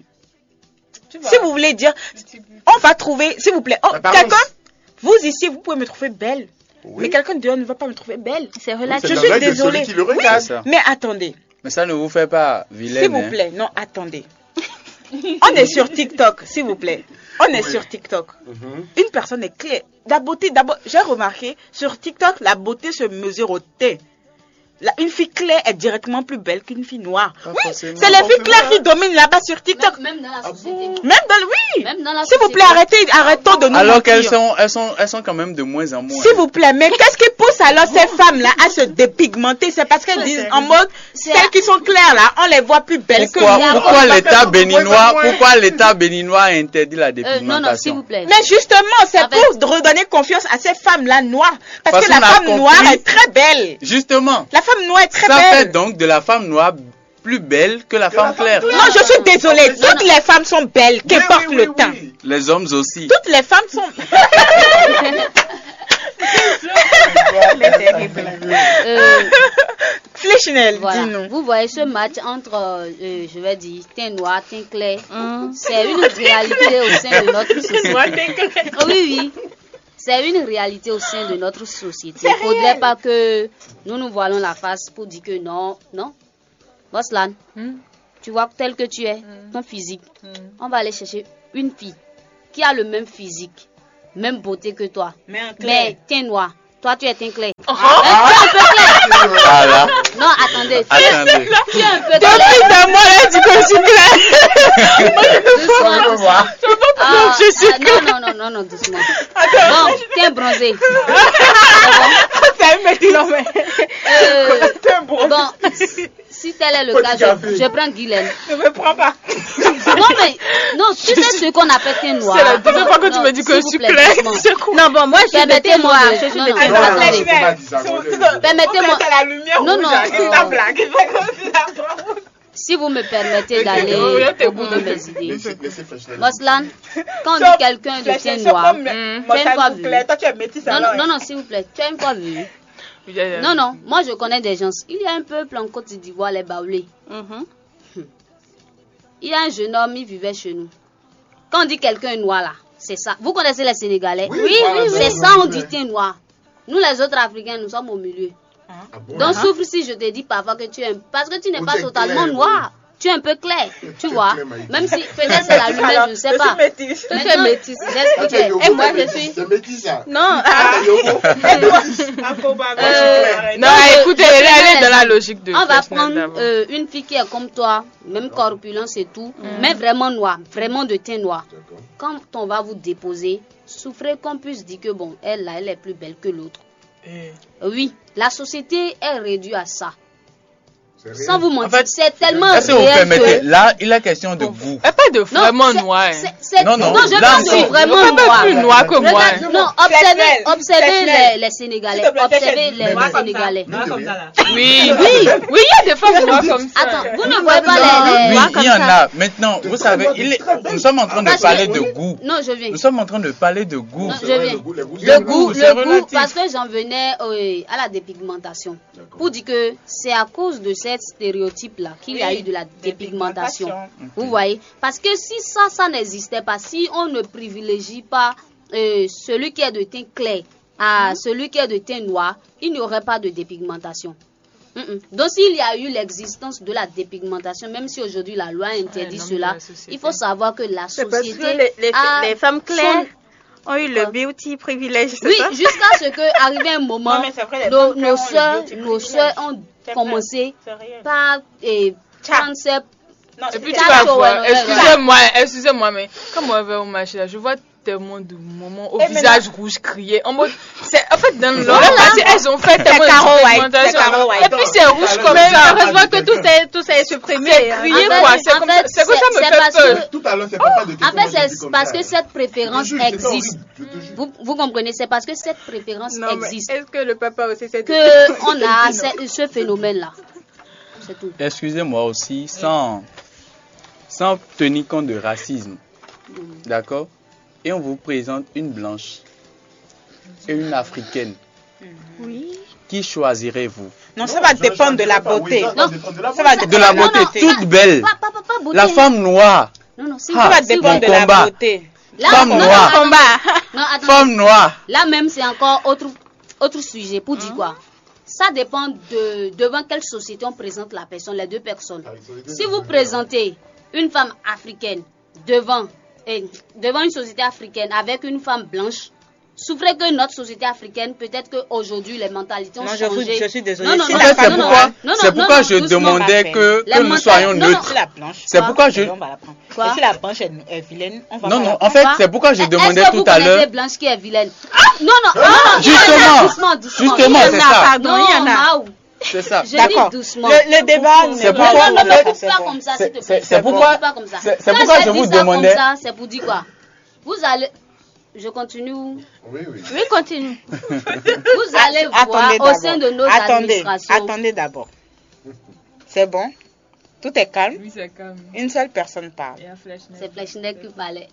Tu vois, Si vous voulez dire, on va trouver, s'il vous plaît, oh, L'apparence. quelqu'un, vous ici, vous pouvez me trouver belle. Oui. Mais quelqu'un dehors ne va pas me trouver belle. C'est Oui, relatif. c'est je la suis règle de désolée. celui qui le Oui. regarde. C'est ça. Mais attendez, Mais ça ne vous fait pas vilaine. s'il vous hein. plaît, non, attendez. On est sur TikTok, s'il vous plaît. On est Oui. sur TikTok. Mhm. Une personne est clé. La beauté, d'abord, j'ai remarqué, sur TikTok, la beauté se mesure au teint. La- une fille claire est directement plus belle qu'une fille noire. Pas Oui, forcément. c'est les filles Forcément. claires qui dominent là-bas sur TikTok. Même, même dans la Ah société. bon? Même dans le oui. Même dans la S'il vous société. plaît, arrêtez, arrêtons de nous Alors mentir. qu'elles sont, elles sont, elles sont quand même de moins en moins. S'il vous plaît, mais qu'est-ce qui pousse alors ces femmes-là à se dépigmenter? C'est parce qu'elles disent en mode, celles qui sont claires là, on les voit plus belles Pourquoi, que nous. pourquoi on va l'État faire de moins en béninois, moins. pourquoi l'État béninois interdit la Euh, non, non, s'il dépigmentation? vous plaît. Mais justement, c'est En fait- pour redonner confiance à ces femmes-là noires. Parce, Parce que la qu'on a femme compris- noire est très belle. Justement, La femme noire est très ça fait belle. donc de la femme noire plus belle que la Que la femme femme claire. claire. Non, je suis désolée. Non, Toutes les femmes sont belles, Oui, qu'importe oui, le oui, temps. oui. Les hommes aussi. Toutes les femmes sont. Euh, Fléchinelle, voilà. dis-nous. Vous voyez ce match entre, euh, euh, je vais dire, teint noir, teint clair. Hum. C'est une réalité au sein de notre société. Oh, oui, oui. c'est une réalité au sein de notre société. Il ne faudrait pas que nous nous voilons la face pour dire que non, non. Boslan, Hmm? tu vois tel que tu es, ton physique, on va aller chercher une fille qui a le même physique, même beauté que toi, Mais en clair. mais teint noir. Toi, tu es teint clair. Oh. Hein, tu es un peu clair. Ah là, Non, attendez. Tu, attendez. tu es un peu Depuis clair. d'un mois, là, tu peux suis clair. Doucement, doucement. voir. Ah, ah, non, non, non, non, non, doucement. Bon, teint bronzé. T'as un mec non mais. Euh, T'es un bon. bon, si tel est le Petit cas, café. je, je prends Guylaine. Ne me prends pas. Non, mais, non, tu sais ce qu'on appelle teint noir. C'est la deuxième fois que tu Non, me dis que s'il je vous suis plaît, claire. doucement. C'est quoi? Non, bon, moi, je suis de thé Permettez-moi noir. de- Je suis non, de non, thé non, noir. attendez. Permettez-moi. C'est la lumière Non, rouge. non, Arrête euh, ta blague. Fais comme si la brown. Si vous me permettez d'aller au bout de mes idées. Laissez, laissez Fletchnell. Moslan, quand on dit Sauf- quelqu'un de Fletchnell, teint sauf noir, comme Hmm. moi, Tu as une ça fois vous vu. plaît. Toi, tu es métisse non, alors. non, non, non, s'il vous plaît, tu as une fois vu. Yeah. Non, non, moi je connais des gens. Il y a un peuple en Côte d'Ivoire, les Baoulés. Mhm. Il y a un jeune homme, il vivait chez nous. Quand on dit quelqu'un est noir là, c'est ça. Vous connaissez les Sénégalais? Oui, oui, oui, C'est oui, ça, oui, on oui. dit teint noir. Nous les autres Africains, nous sommes au milieu. Ah bon? Donc souffre si je te dis parfois que tu es un... Parce que tu n'es Vous pas êtes totalement clair, noir. Tu es un peu clair, tu es vois. clair, Maïki. Même si peut-être c'est la lumière, je ne sais Je pas. suis métisse. Tu es métisse. Ah, tu es J'expliquais. Yobo, Et moi, c'est je suis- métis, c'est métis, ça. Non, Ah, ah, Yobo. Afro-Baba, Euh, arrête. Non, je- écoutez, je elle prenais est dans la l'exemple. logique de On va Fletchnell prendre d'abord. euh, une fille qui est comme toi, même corpulence et tout, mais vraiment noire, vraiment de teint noir. D'accord. Quand on va vous déposer, souffrez qu'on puisse dire que bon, elle là, elle est plus belle que l'autre. Oui, la société est réduite à ça. C'est Sans réel. vous mentir, En fait, c'est tellement est-ce que vous réel permettez? que... Là, il a question de goût. Elle pas de Non, vraiment c'est- noir. hein. c'est- c'est- Non, non, je là, parle si. de vraiment Elle est pas noir. plus noir que moi. Regarde, hein. non, observez, Fletchnell, observez Fletchnell. les, les Sénégalais. S'il te plaît, Observez Fletchnell, les, noir les comme ça. Sénégalais. Noir comme ça, là. Oui, oui, oui, il y a des femmes noires comme ça. Attends, vous ne voyez pas les... Oui, les- Noir il comme y en ça. a. Maintenant, vous savez, il est- nous sommes en train de Parce que- parler de goût. Non, je viens. Nous sommes en train de parler de goût. Non, C'est je vrai, viens. le goût, les goûts, Le c'est goût, c'est le goût, relatif. parce que j'en venais euh, à la dépigmentation. D'accord. Pour dire que c'est à cause de cette stéréotype-là qu'il y a Oui, eu de la dépigmentation. dépigmentation. Vous voyez? Parce que si ça, ça n'existait pas, si on ne privilégie pas euh, celui qui est de teint clair à celui qui est de teint noir, il n'y aurait pas de dépigmentation. Mm-mm. Donc s'il y a eu l'existence de la dépigmentation, même si aujourd'hui la loi interdit Ouais, non, cela, mais la société. il faut savoir que la c'est parce société que les, les, a les femmes claires son- ont eu le Quoi? beauty privilège, c'est Oui, ça? jusqu'à ce que, arrivé un moment, Non, mais c'est vrai, les nos, femmes nos claires ont le soeurs, beauty nos privilege. soeurs ont C'est vrai. commencé C'est réel. par eh, Tcha. prendre ces... Non, Et c'est puis ça. tu Ça, vas ouais, voir, ouais, ouais, excusez-moi, excusez-moi, mais quand moi je vais au marché là, je vois tellement de moments au Et visage rouge crié. En mode, c'est, en fait, dans le Voilà. passé, elles ont fait tellement Caro de White, pigmentation. c'est Caro White. Et puis c'est rouge comme Mais ça. heureusement que tout est, tout est supprimé. C'est hein. crié En fait, quoi, c'est en comme fait, ça. C'est que ça c'est- me c'est fait parce peur. que- Tout à l'heure, c'est papa de En quelqu'un fait, qui a dit c'est comme parce ça. que cette Je préférence te jure, c'était existe. horrible, je te jure. Vous, vous comprenez, c'est parce que cette préférence Non, mais existe est-ce que le papa aussi c'est que on a ce, ce phénomène-là. C'est tout. Excusez-moi aussi, sans, sans tenir compte de racisme. D'accord? Et on vous présente une blanche et une africaine. Oui. Qui choisirez-vous? Non, ça va je- dépendre je de ne la sais pas, oui, beauté. ça va dépendre de la Ça va beauté. De la Non, beauté, non, toute belle. Pas, pas, pas, pas beauté. La femme noire. Non, non, si Ah, Ça va si dépendre de mon la combat. beauté. Là, Femme non, non, noire. attendez. Combat. Non, attendez. Femme noire. Là même, c'est encore autre, autre sujet pour dire quoi. Ça dépend de devant quelle société on présente la personne, les deux personnes. Si vous présentez une femme africaine devant, eh, devant une société africaine avec une femme blanche, souffrez que notre société africaine, peut-être qu'aujourd'hui les mentalités ont Non, je, changé. vous- je suis désolée. Non, non, Si non, En la fait, c'est femme non, pourquoi, non, non, c'est non, pourquoi non, je doucement. demandais que, Les que nous mentales- soyons non, non. neutres. Si la blanche. C'est pourquoi je... On va la prendre. Quoi? Et si la blanche est, est vilaine, on va Non, pas non, la en prendre. fait, Quoi? c'est pourquoi je Est-ce demandais que tout vous à connaissez l'heure. Blanche qui est vilaine. Non, non, non, non, Justement, doucement, doucement. justement, Il y en c'est a, ça. Pardon, Non, il y en a. Maou. C'est ça. Je D'accord. dis doucement. Le, le débat C'est n'est Non, pas... pourquoi- non, non, ne coupe c'est pas bon. comme ça, C'est- s'il te c'est- plaît. c'est Ne pourquoi- coupe pas comme ça. c'est- c'est Quand pourquoi j'ai je dit vous ça comme demandais- ça, c'est pour dire quoi? Vous allez... Je continue. Oui, oui. Oui, continue. Vous allez voir Attendez au sein de nos Attendez, administrations. attendez d'abord. C'est bon? Tout est calme? Oui, c'est comme. Une seule personne parle. Il y a Fletchnell. C'est Fletchnell qui parlait.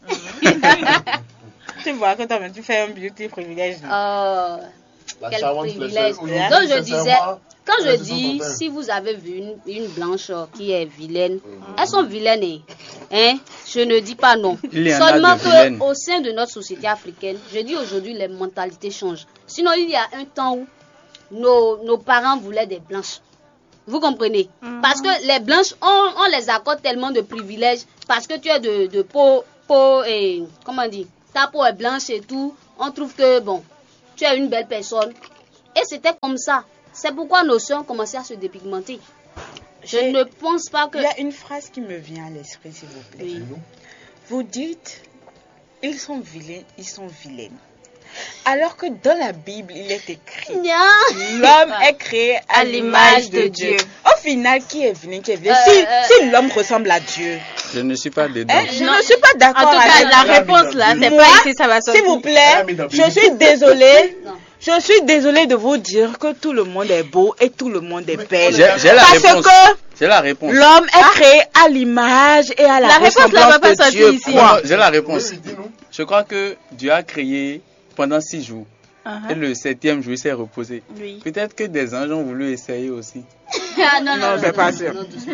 Tu vois que toi, tu fais un beauty privilège. Oh, La quel charmante privilège. Fletchnell. Aujourd'hui, Donc je disais, sincèrement, Quand Ouais, je c'est dis, son si vous avez vu une, une blanche euh, qui est vilaine, elles sont vilaines, hein. Hein? Je ne dis pas non. Il y en a Seulement de vilaines. qu'au sein de notre société africaine, je dis aujourd'hui, les mentalités changent. Sinon, il y a un temps où nos, nos parents voulaient des blanches. Vous comprenez? Mhm. Parce que les blanches, on, on les accorde tellement de privilèges. Parce que tu es de, de peau, peau et, comment on dit, ta peau est blanche et tout. On trouve que, bon, tu es une belle personne. Et c'était comme ça. C'est pourquoi nos soeurs ont commencé à se dépigmenter. Je J'ai- ne pense pas que... Il y a une phrase qui me vient à l'esprit, s'il vous plaît. Oui. Vous dites, ils sont vilains, ils sont vilaines. Alors que dans la Bible, il est écrit, Nya. l'homme est créé à l'image de Dieu. Au final, qui est vilain, qui est vilain? Euh, Si, euh, si l'homme ressemble à Dieu, Je ne suis pas dedans. hein, je Non. ne suis pas En d'accord tout cas, avec la réponse là, c'est Moi, pas ici, ça va sortir. S'il vous plaît, je suis désolée. Non. Je suis désolée de vous dire que tout le monde est beau et tout le monde est belle. J'ai j'ai la Parce réponse. que J'ai la réponse. l'homme est créé à l'image et à la, La réponse, là, va ressemblance pas de sortir Dieu. ici. Point. J'ai la réponse. Oui, dis-nous. Je crois que Dieu a créé pendant six jours. Uh-huh. Et le septième jour, il s'est reposé. Oui. Peut-être que des anges ont voulu essayer aussi. Ah, non, Non, c'est pas sûr. non, doucement.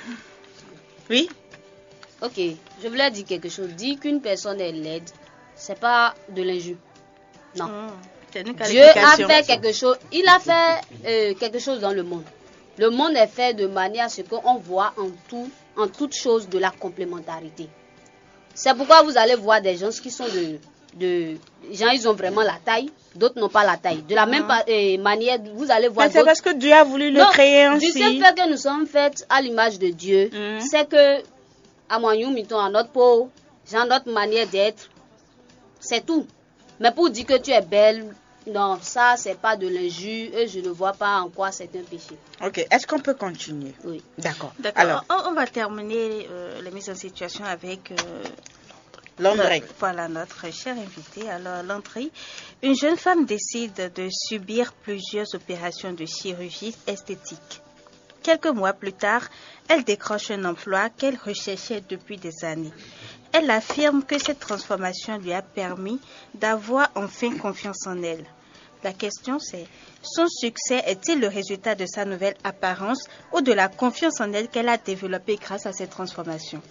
Oui. Ok, je voulais dire quelque chose. Dire qu'une personne est laide, c'est pas de l'injure. Non. Mmh. C'est une Dieu a qualification. fait quelque chose. Il a fait euh, quelque chose dans le monde. Le monde est fait de manière à ce qu'on voit en tout, en toute chose de la complémentarité. C'est pourquoi vous allez voir des gens qui sont de, de gens, ils ont vraiment la taille, d'autres n'ont pas la taille. De la même pa- euh, manière, vous allez voir Mais c'est d'autres. parce que Dieu a voulu le Non, créer du ainsi. seul fait que nous sommes faits à l'image de Dieu, Mhm. c'est que à moyen mettons à notre peau, genre notre manière d'être, c'est tout. Mais pour dire que tu es belle, non, ça c'est pas de l'injure et je ne vois pas en quoi c'est un péché. Ok, est-ce qu'on peut continuer? Oui. D'accord. D'accord. Alors, On, on va terminer euh, la mise en situation avec euh, Landry. le- voilà notre cher invité. Alors, Landry, une jeune femme décide de subir plusieurs opérations de chirurgie esthétique. Quelques mois plus tard, elle décroche un emploi qu'elle recherchait depuis des années. Elle affirme que cette transformation lui a permis d'avoir enfin confiance en elle. La question c'est, son succès est-il le résultat de sa nouvelle apparence ou de la confiance en elle qu'elle a développée grâce à cette transformation?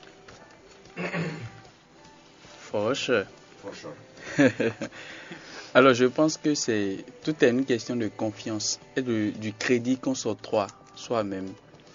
Fauche. For sure. Alors, je pense que c'est tout est une question de confiance et de- du crédit qu'on s'octroie soi-même.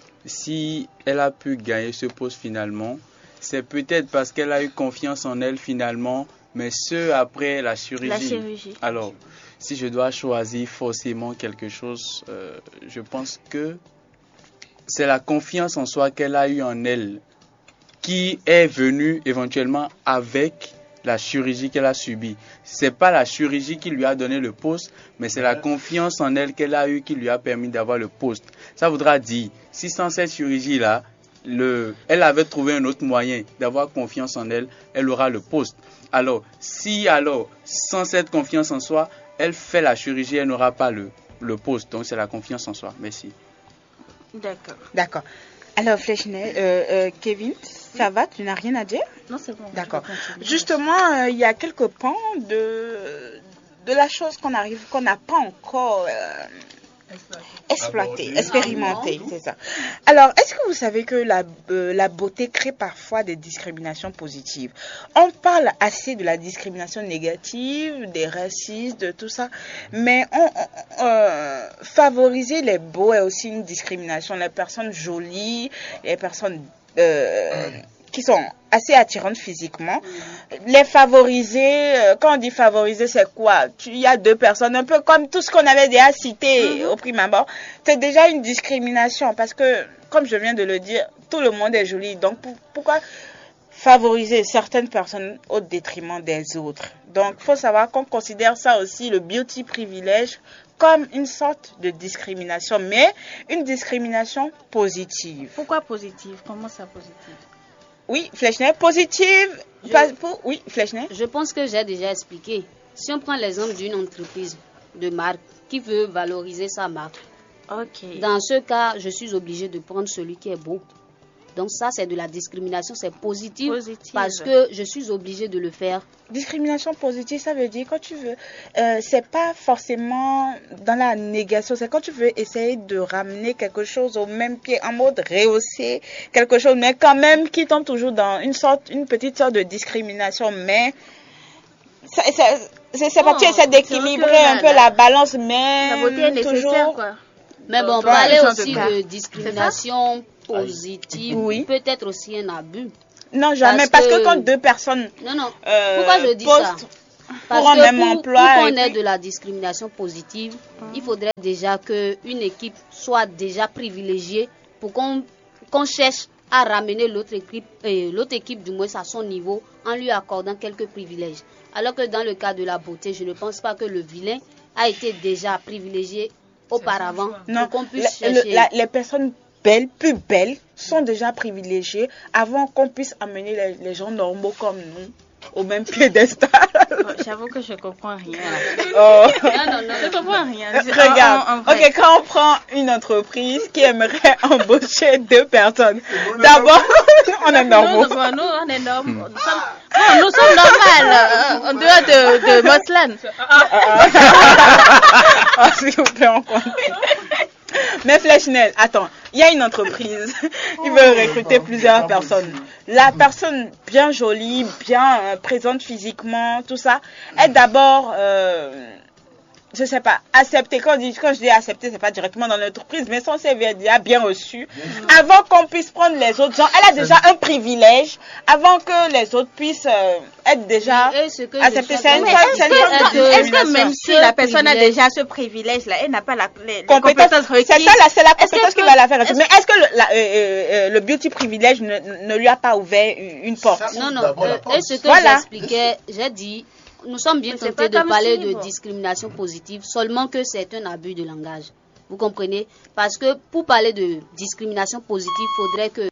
Si elle a pu gagner ce poste finalement, c'est peut-être parce qu'elle a eu confiance en elle finalement, mais ce après la chirurgie. La chirurgie. Alors, si je dois choisir forcément quelque chose, euh, je pense que c'est la confiance en soi qu'elle a eue en elle qui est venue éventuellement avec la chirurgie qu'elle a subie. C'est pas la chirurgie qui lui a donné le poste, mais c'est la confiance en elle qu'elle a eue qui lui a permis d'avoir le poste. Ça voudra dire, si sans cette chirurgie-là, le, elle avait trouvé un autre moyen d'avoir confiance en elle, elle aura le poste. Alors, si alors, sans cette confiance en soi, elle fait la chirurgie, elle n'aura pas le, le poste. Donc, c'est la confiance en soi. Merci. D'accord. D'accord. Alors, Fleschner, euh, euh, Kevin, ça va? Tu n'as rien à dire? Non, c'est bon. D'accord. je peux continuer. Justement, euh, il y a quelques pans de, de la chose qu'on arrive, qu'on n'a pas encore euh, exploité, Abordé. expérimenté, Ah, c'est ça. Alors, est-ce que vous savez que la, euh, la beauté crée parfois des discriminations positives? On parle assez de la discrimination négative, des racistes, de tout ça, mais on, on- euh, favoriser les beaux est aussi une discrimination. Les personnes jolies, les personnes euh, qui sont assez attirantes physiquement, les favoriser, euh, quand on dit favoriser, c'est quoi? Tu- Il y a deux personnes, un peu comme tout ce qu'on avait déjà cité au prime abord, c'est déjà une discrimination parce que, comme je viens de le dire, tout le monde est joli. Donc, pour- pourquoi favoriser certaines personnes au détriment des autres? Donc, il faut savoir qu'on considère ça aussi, le beauty privilège, comme une sorte de discrimination, mais une discrimination positive. Pourquoi positive? Comment ça positive? Oui, Fleschner, positive. Je- pas pour- Oui, Fleschner. Je pense que j'ai déjà expliqué. Si on prend l'exemple d'une entreprise de marque qui veut valoriser sa marque, Ok. dans ce cas, je suis obligée de prendre celui qui est beau. Donc ça, c'est de la discrimination, c'est positif, Positive. parce que je suis obligée de le faire. Discrimination positive, ça veut dire quand tu veux, euh, c'est pas forcément dans la négation, c'est quand tu veux essayer de ramener quelque chose au même pied, en mode rehausser quelque chose, mais quand même qui tombe toujours dans une sorte, une petite sorte de discrimination, mais ça, ça, c'est c'est pas, tu essaies d'équilibrer un peu la balance, mais La beauté est nécessaire, toujours. quoi. Mais bon, Toi, parler genre de aussi cas. de discrimination positive Oui. peut être aussi un abus. Non, jamais, Parce parce que, que- quand deux personnes Non, non. euh, Pourquoi je dis ça? postent Parce pour un que même pour, emploi, pour qu'on et ait puis- de la discrimination positive, il faudrait déjà qu'une équipe soit déjà privilégiée pour qu'on qu'on cherche à ramener l'autre équipe, euh, l'autre équipe du moins à son niveau en lui accordant quelques privilèges. Alors que dans le cas de la beauté, je ne pense pas que le vilain a été déjà privilégié auparavant Non, pour qu'on puisse le- le- chercher. la- les personnes belles, plus belles, sont déjà privilégiées avant qu'on puisse amener les, les gens normaux comme nous au même piédestal. Bon, j'avoue que je comprends rien. Oh. Non, non, non. Je comprends rien. Je- Regarde, en- en vrai. ok, quand on prend une entreprise qui aimerait embaucher deux personnes, d'abord, on est Nous, normaux. nous, nous, on est normal. Nous sommes, bon, nous sommes normales euh, en dehors de, de Moslan. Ah, s'il vous plaît, on compte. Mais Flechnel, attends, il y a une entreprise, ils veulent recruter plusieurs personnes. La personne bien jolie, bien euh, présente physiquement, tout ça, est d'abord, euh, je sais pas, acceptée. Quand, on dit- quand je dis acceptée, c'est pas directement dans l'entreprise, mais son C V est déjà bien reçu. Avant qu'on puisse prendre les autres gens, elle a déjà un privilège, avant que les autres puissent euh, être déjà Et ce que je acceptés. suis C'est une en train forme de c'est une dire forme est de que- Est-ce que discrimination. même si Ce la personne a privilège- déjà ce privilège-là, elle n'a pas la, les, les Compétence, compétences requises? c'est ça là, c'est la Est-ce qu'elle compétence qui peut- va la faire. est-ce- Mais est-ce que le, la- euh, euh, euh, le beauty privilège ne, ne lui a pas ouvert une une porte? Non, non. D'abord, la euh, porte. et ce que Voilà. j'expliquais, j'ai dit, nous sommes bien Mais c'est tentés pas de comme parler si, de bon. discrimination positive, seulement que c'est un abus de langage. Vous comprenez? Parce que pour parler de discrimination positive, il faudrait que...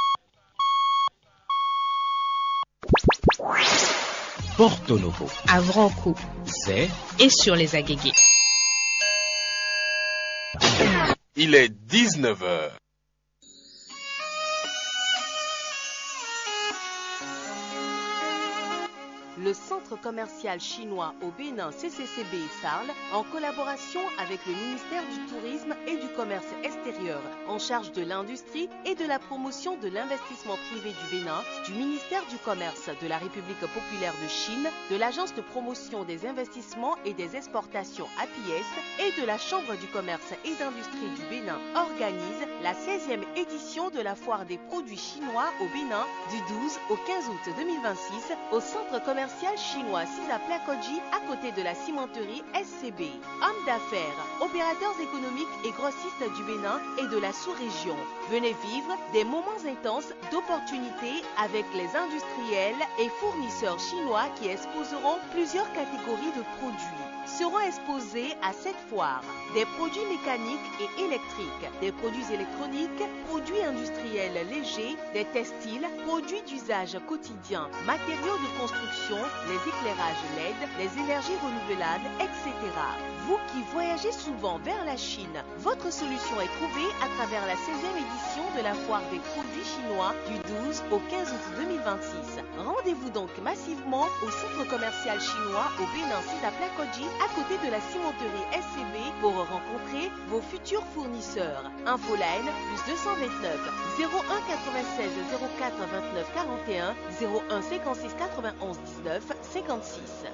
Porto Novo, à Vranco c'est et sur les Agégués. Il est dix-neuf heures. Le centre commercial chinois au Bénin C C C B Sarl, en collaboration avec le ministère du Tourisme et du Commerce extérieur, en charge de l'industrie et de la promotion de l'investissement privé du Bénin, du ministère du Commerce de la République populaire de Chine, de l'Agence de promotion des investissements et des exportations A P I S et de la Chambre du commerce et d'industrie du Bénin organise la seizième édition de la foire des produits chinois au Bénin du douze au quinze août deux mille vingt-six au centre commercial chinois Sisa Plakoji à côté de la cimenterie S C B. Hommes d'affaires, opérateurs économiques et grossistes du Bénin et de la sous-région, venez vivre des moments intenses d'opportunités avec les industriels et fournisseurs chinois qui exposeront plusieurs catégories de produits. Seront exposés à cette foire des produits mécaniques et électriques, des produits électroniques, produits industriels légers, des textiles, produits d'usage quotidien, matériaux de construction, les éclairages L E D, les énergies renouvelables, et cetera. Vous qui voyagez souvent vers la Chine, votre solution est trouvée à travers la seizième édition de la foire des produits chinois du douze au quinze août deux mille vingt-six. Rendez-vous donc massivement au centre commercial chinois au Bénin Sida Plakoji à côté de la cimenterie S C B pour rencontrer vos futurs fournisseurs. Infoline plus deux cent vingt-neuf zéro un quatre-vingt-seize zéro quatre vingt-neuf quarante et un zéro un cinquante-six quatre-vingt-onze dix-neuf cinquante-six.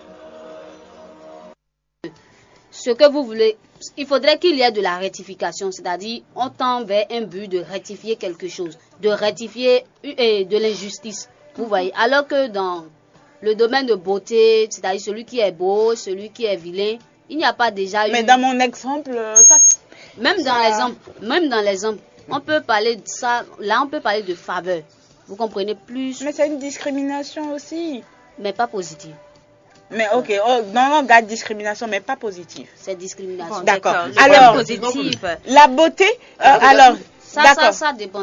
Ce que vous voulez, il faudrait qu'il y ait de la rectification, c'est-à-dire on tend vers un but de rectifier quelque chose, de rectifier euh, de l'injustice, vous voyez. Alors que dans le domaine de beauté, c'est-à-dire celui qui est beau, celui qui est vilain, il n'y a pas déjà eu... Mais dans mon exemple, euh, ça. Même dans ça- l'exemple, même dans l'exemple, on peut parler de ça, là on peut parler de faveur, vous comprenez plus, Mais c'est une discrimination aussi. mais pas positive, Mais ok, oh, non, on garde discrimination, mais pas positive. c'est discrimination. Bon, D'accord. Le Alors, point positif. La beauté, euh, alors, Ça, ça, d'accord. ça dépendra.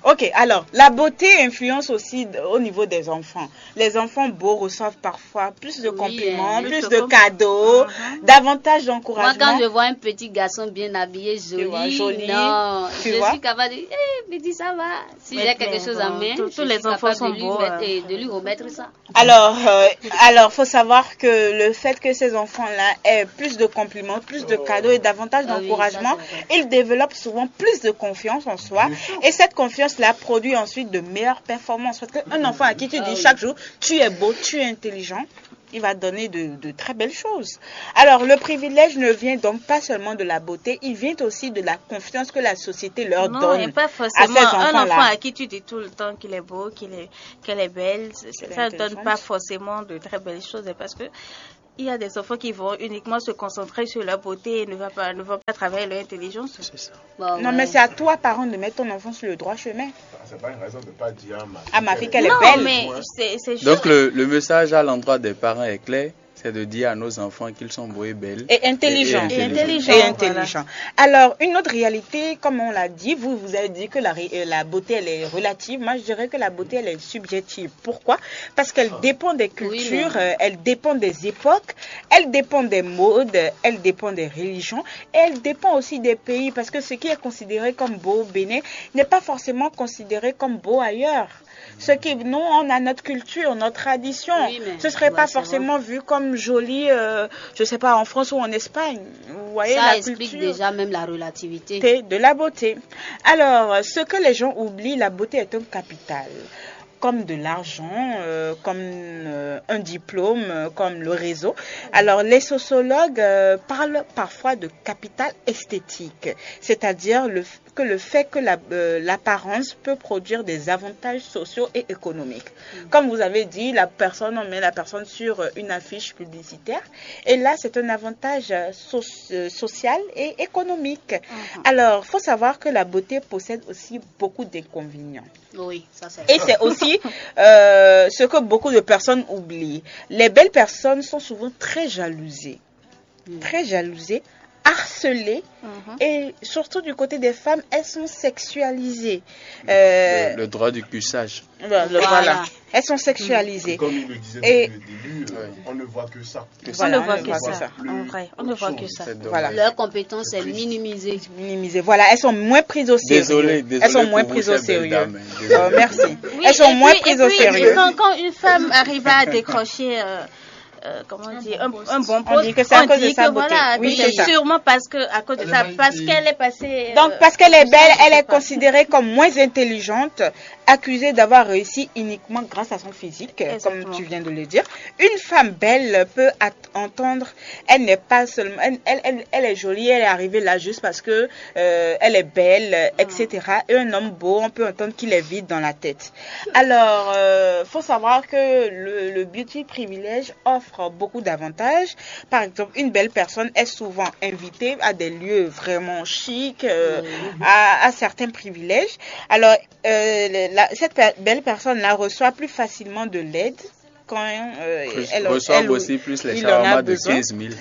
Ok, alors, la beauté influence aussi d- au niveau des enfants. Les enfants beaux reçoivent parfois plus de Oui, compliments, hein. plus Plus de de cadeaux, davantage Moi, d'encouragement. quand je vois un petit garçon bien habillé, joli, vois, joli, non, tu je vois. suis capable de dire, hé, petit, ça va. Si Mais- j'ai quelque mais chose bon, à main, tous- je tous les suis enfants capable sont de lui, beaux, mettre- hein. et de lui remettre ça. Alors, euh, alors, faut savoir que le fait que ces enfants-là aient plus de compliments, plus de cadeaux et davantage Ah oui, d'encouragement, ça, c'est vrai. ils développent souvent plus de confiance en soi. Et cette confiance-là produit ensuite de meilleures performances. Parce qu'un enfant à qui tu Ah dis oui. chaque jour, tu es beau, tu es intelligent, il va donner de, de très belles choses. Alors, le privilège ne vient donc pas seulement de la beauté, il vient aussi de la confiance que la société leur Non, donne et pas à forcément ces un enfants-là. enfant à qui tu dis tout le temps qu'il est beau, qu'il est, qu'elle est belle. c'est- Qu'elle est Ça ne donne intelligente. pas forcément de très belles choses parce que il y a des enfants qui vont uniquement se concentrer sur leur beauté et ne vont pas, ne vont pas travailler leur intelligence. C'est ça. Bon, Non, ouais. mais c'est à toi, parent, de mettre ton enfant sur le droit chemin. C'est pas une raison de pas dire à ma fille, Ah, ma fille qu'elle est Non, belle. mais c'est c'est juste. Donc le, le message à l'endroit des parents est clair, c'est de dire à nos enfants qu'ils sont beaux et belles. Et intelligent. Et intelligent. Et voilà. intelligent. Alors, une autre réalité, comme on l'a dit, vous, vous avez dit que la, ré- euh, la beauté, elle est relative. Moi, je dirais que la beauté, elle est subjective. Pourquoi? Parce qu'elle dépend des cultures, mais- euh, elle dépend des époques, elle dépend des modes, elle dépend des religions, et elle dépend aussi des pays. Parce que ce qui est considéré comme beau au Bénin n'est pas forcément considéré comme beau ailleurs. Ce qui, nous, on a notre culture, notre tradition. Oui, mais- Ce serait ouais, pas c'est forcément vu comme joli, euh, je sais pas, en France ou en Espagne. Vous voyez Ça la explique culture déjà même la relativité. de la beauté. Alors, ce que les gens oublient, la beauté est un capital. Comme de l'argent, euh, comme euh, un diplôme, euh, comme le réseau. Alors, les sociologues euh, parlent parfois de capital esthétique, c'est-à-dire le, f- que le fait que la, euh, l'apparence peut produire des avantages sociaux et économiques. Comme vous avez dit, la personne, on met la personne sur euh, une affiche publicitaire, et là, c'est un avantage euh, so- euh, social et économique. Alors, faut savoir que la beauté possède aussi beaucoup d'inconvénients. Oui, ça c'est Et c'est aussi euh, ce que beaucoup de personnes oublient. Les belles personnes sont souvent très jalousées. Très jalousées, harcelées. Mhm. Et surtout du côté des femmes, elles sont sexualisées. Euh, Le, le droit du cuissage. voilà, Voilà. voilà. Elles sont sexualisées. Comme il le disait Et- depuis le début, euh, on ne voit que ça. Voilà, on ne voit que voit ça. En vrai, on ne voit que ça. C'est dommage. Voilà. Leur compétence est minimisée. Minimisées. Voilà, elles sont moins prises au sérieux. Désolé, désolé. Elles sont moins pour prises vous, au ces belles sérieux. dames, hein. Oh, Désolé. merci. Oui, Elles sont et moins puis- prises et au puis, sérieux. Quand, quand une femme arrive à décrocher, euh, euh, comment on dit, un, un bon poste, On dit que c'est à on cause de dit sa que beauté. voilà, Oui, que c'est ça. sûrement parce que à cause de Elle ça, est parce magnifique. qu'elle est passée. Donc, euh, parce qu'elle est belle, je elle sais est pas. considérée comme moins intelligente, accusée d'avoir réussi uniquement grâce à son physique, Exactement. comme tu viens de le dire. Une femme belle peut at- entendre, elle n'est pas seulement, elle, elle, elle- elle est jolie, elle est arrivée là juste parce que euh, elle est belle, et cetera. Et un homme beau, on peut entendre qu'il est vide dans la tête. Alors, euh, faut savoir que le, le beauty privilège offre beaucoup d'avantages. Par exemple, une belle personne est souvent invitée à des lieux vraiment chics, euh, à, à certains privilèges. Alors, euh, la- cette pe- belle personne-là reçoit plus facilement de l'aide quand euh, Plus- elle, reçoivent elle- aussi plus les il en a shawarma de besoin. quinze mille.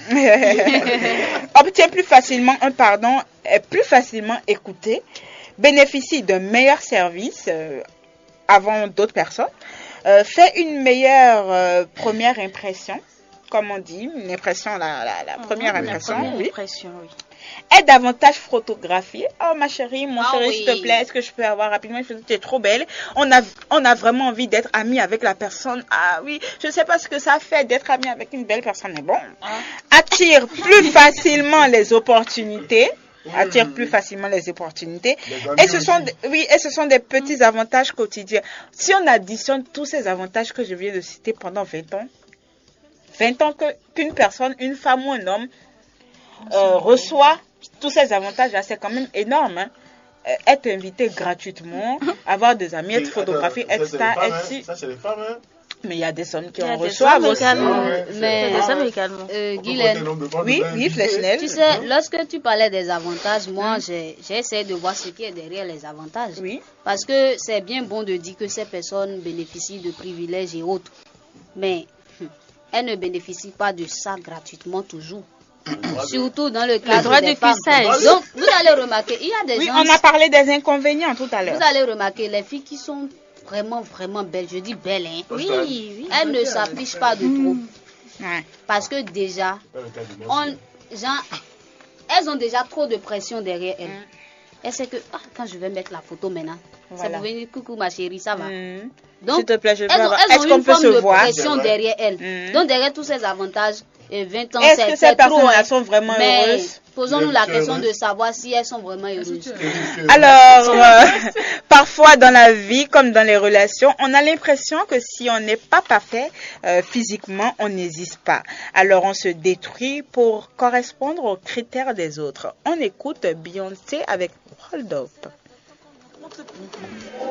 Obtient plus facilement un pardon, est plus facilement écouté, bénéficie d'un meilleur service euh, avant d'autres personnes, euh, fait une meilleure euh, première impression, comme on dit, une impression, la, la, la première La impression, première oui, impression, oui. est davantage photographiée. Oh ma chérie, mon Ah chéri, oui. s'il te plaît, est-ce que je peux avoir rapidement une photo? Tu es trop belle. On a, on a vraiment envie d'être amis avec la personne. Ah oui, je sais pas ce que ça fait d'être ami avec une belle personne, mais bon. Attire plus facilement les opportunités. Attire plus facilement les opportunités. Et ce sont, des- oui, et ce sont des petits avantages quotidiens. Si on additionne tous ces avantages que je viens de citer pendant vingt ans, vingt ans que, qu'une personne, une femme ou un homme, euh, reçoit tous ces avantages-là, c'est quand même énorme. Hein. Euh, Être invité gratuitement, avoir des amis, être photographié, être star, être si. Ça, c'est les femmes, hein. Mais il y a des hommes qui Il y a en des reçoivent hommes aussi. également. ouais, Il y Mais a des hommes également. euh, On peut Guylaine, compter le nombre de fois Oui, de oui, invités. Fleschnel. tu sais, lorsque tu parlais des avantages, moi, j'ai j'ai essayé de voir ce qui est derrière les avantages. Oui. Parce que c'est bien bon de dire que ces personnes bénéficient de privilèges et autres. Mais hum, elles ne bénéficient pas de ça gratuitement toujours. surtout dans le cadre droit des de femmes. cuissage. Donc, vous allez remarquer, il y a des Oui, gens... on a parlé des inconvénients tout à l'heure. Vous allez remarquer, les filles qui sont vraiment, vraiment belles, je dis belles, hein. Oui, oui. Elles ne s'affichent pas de trop. Ouais. Parce que déjà, on, genre, elles ont déjà trop de pression derrière elles. Mm. Et c'est que, ah, quand je vais mettre la photo maintenant, Voilà. c'est pour venir, coucou ma chérie, ça va. Mm. Donc, S'il te plaît, je peux elles ont, avoir- elles ont Est-ce qu'on une peut forme se de voir? pression derrière elles. Mm. Donc, derrière tous ces avantages, et vingt ans, Est-ce c'est que c'est ces trop, personnes hein. sont vraiment Mais heureuses? posons-nous la question de savoir si elles sont vraiment heureuses. Alors, euh, parfois dans la vie, comme dans les relations, on a l'impression que si on n'est pas parfait euh, physiquement, on n'existe pas. Alors, on se détruit pour correspondre aux critères des autres. On écoute Beyoncé avec Hold Up.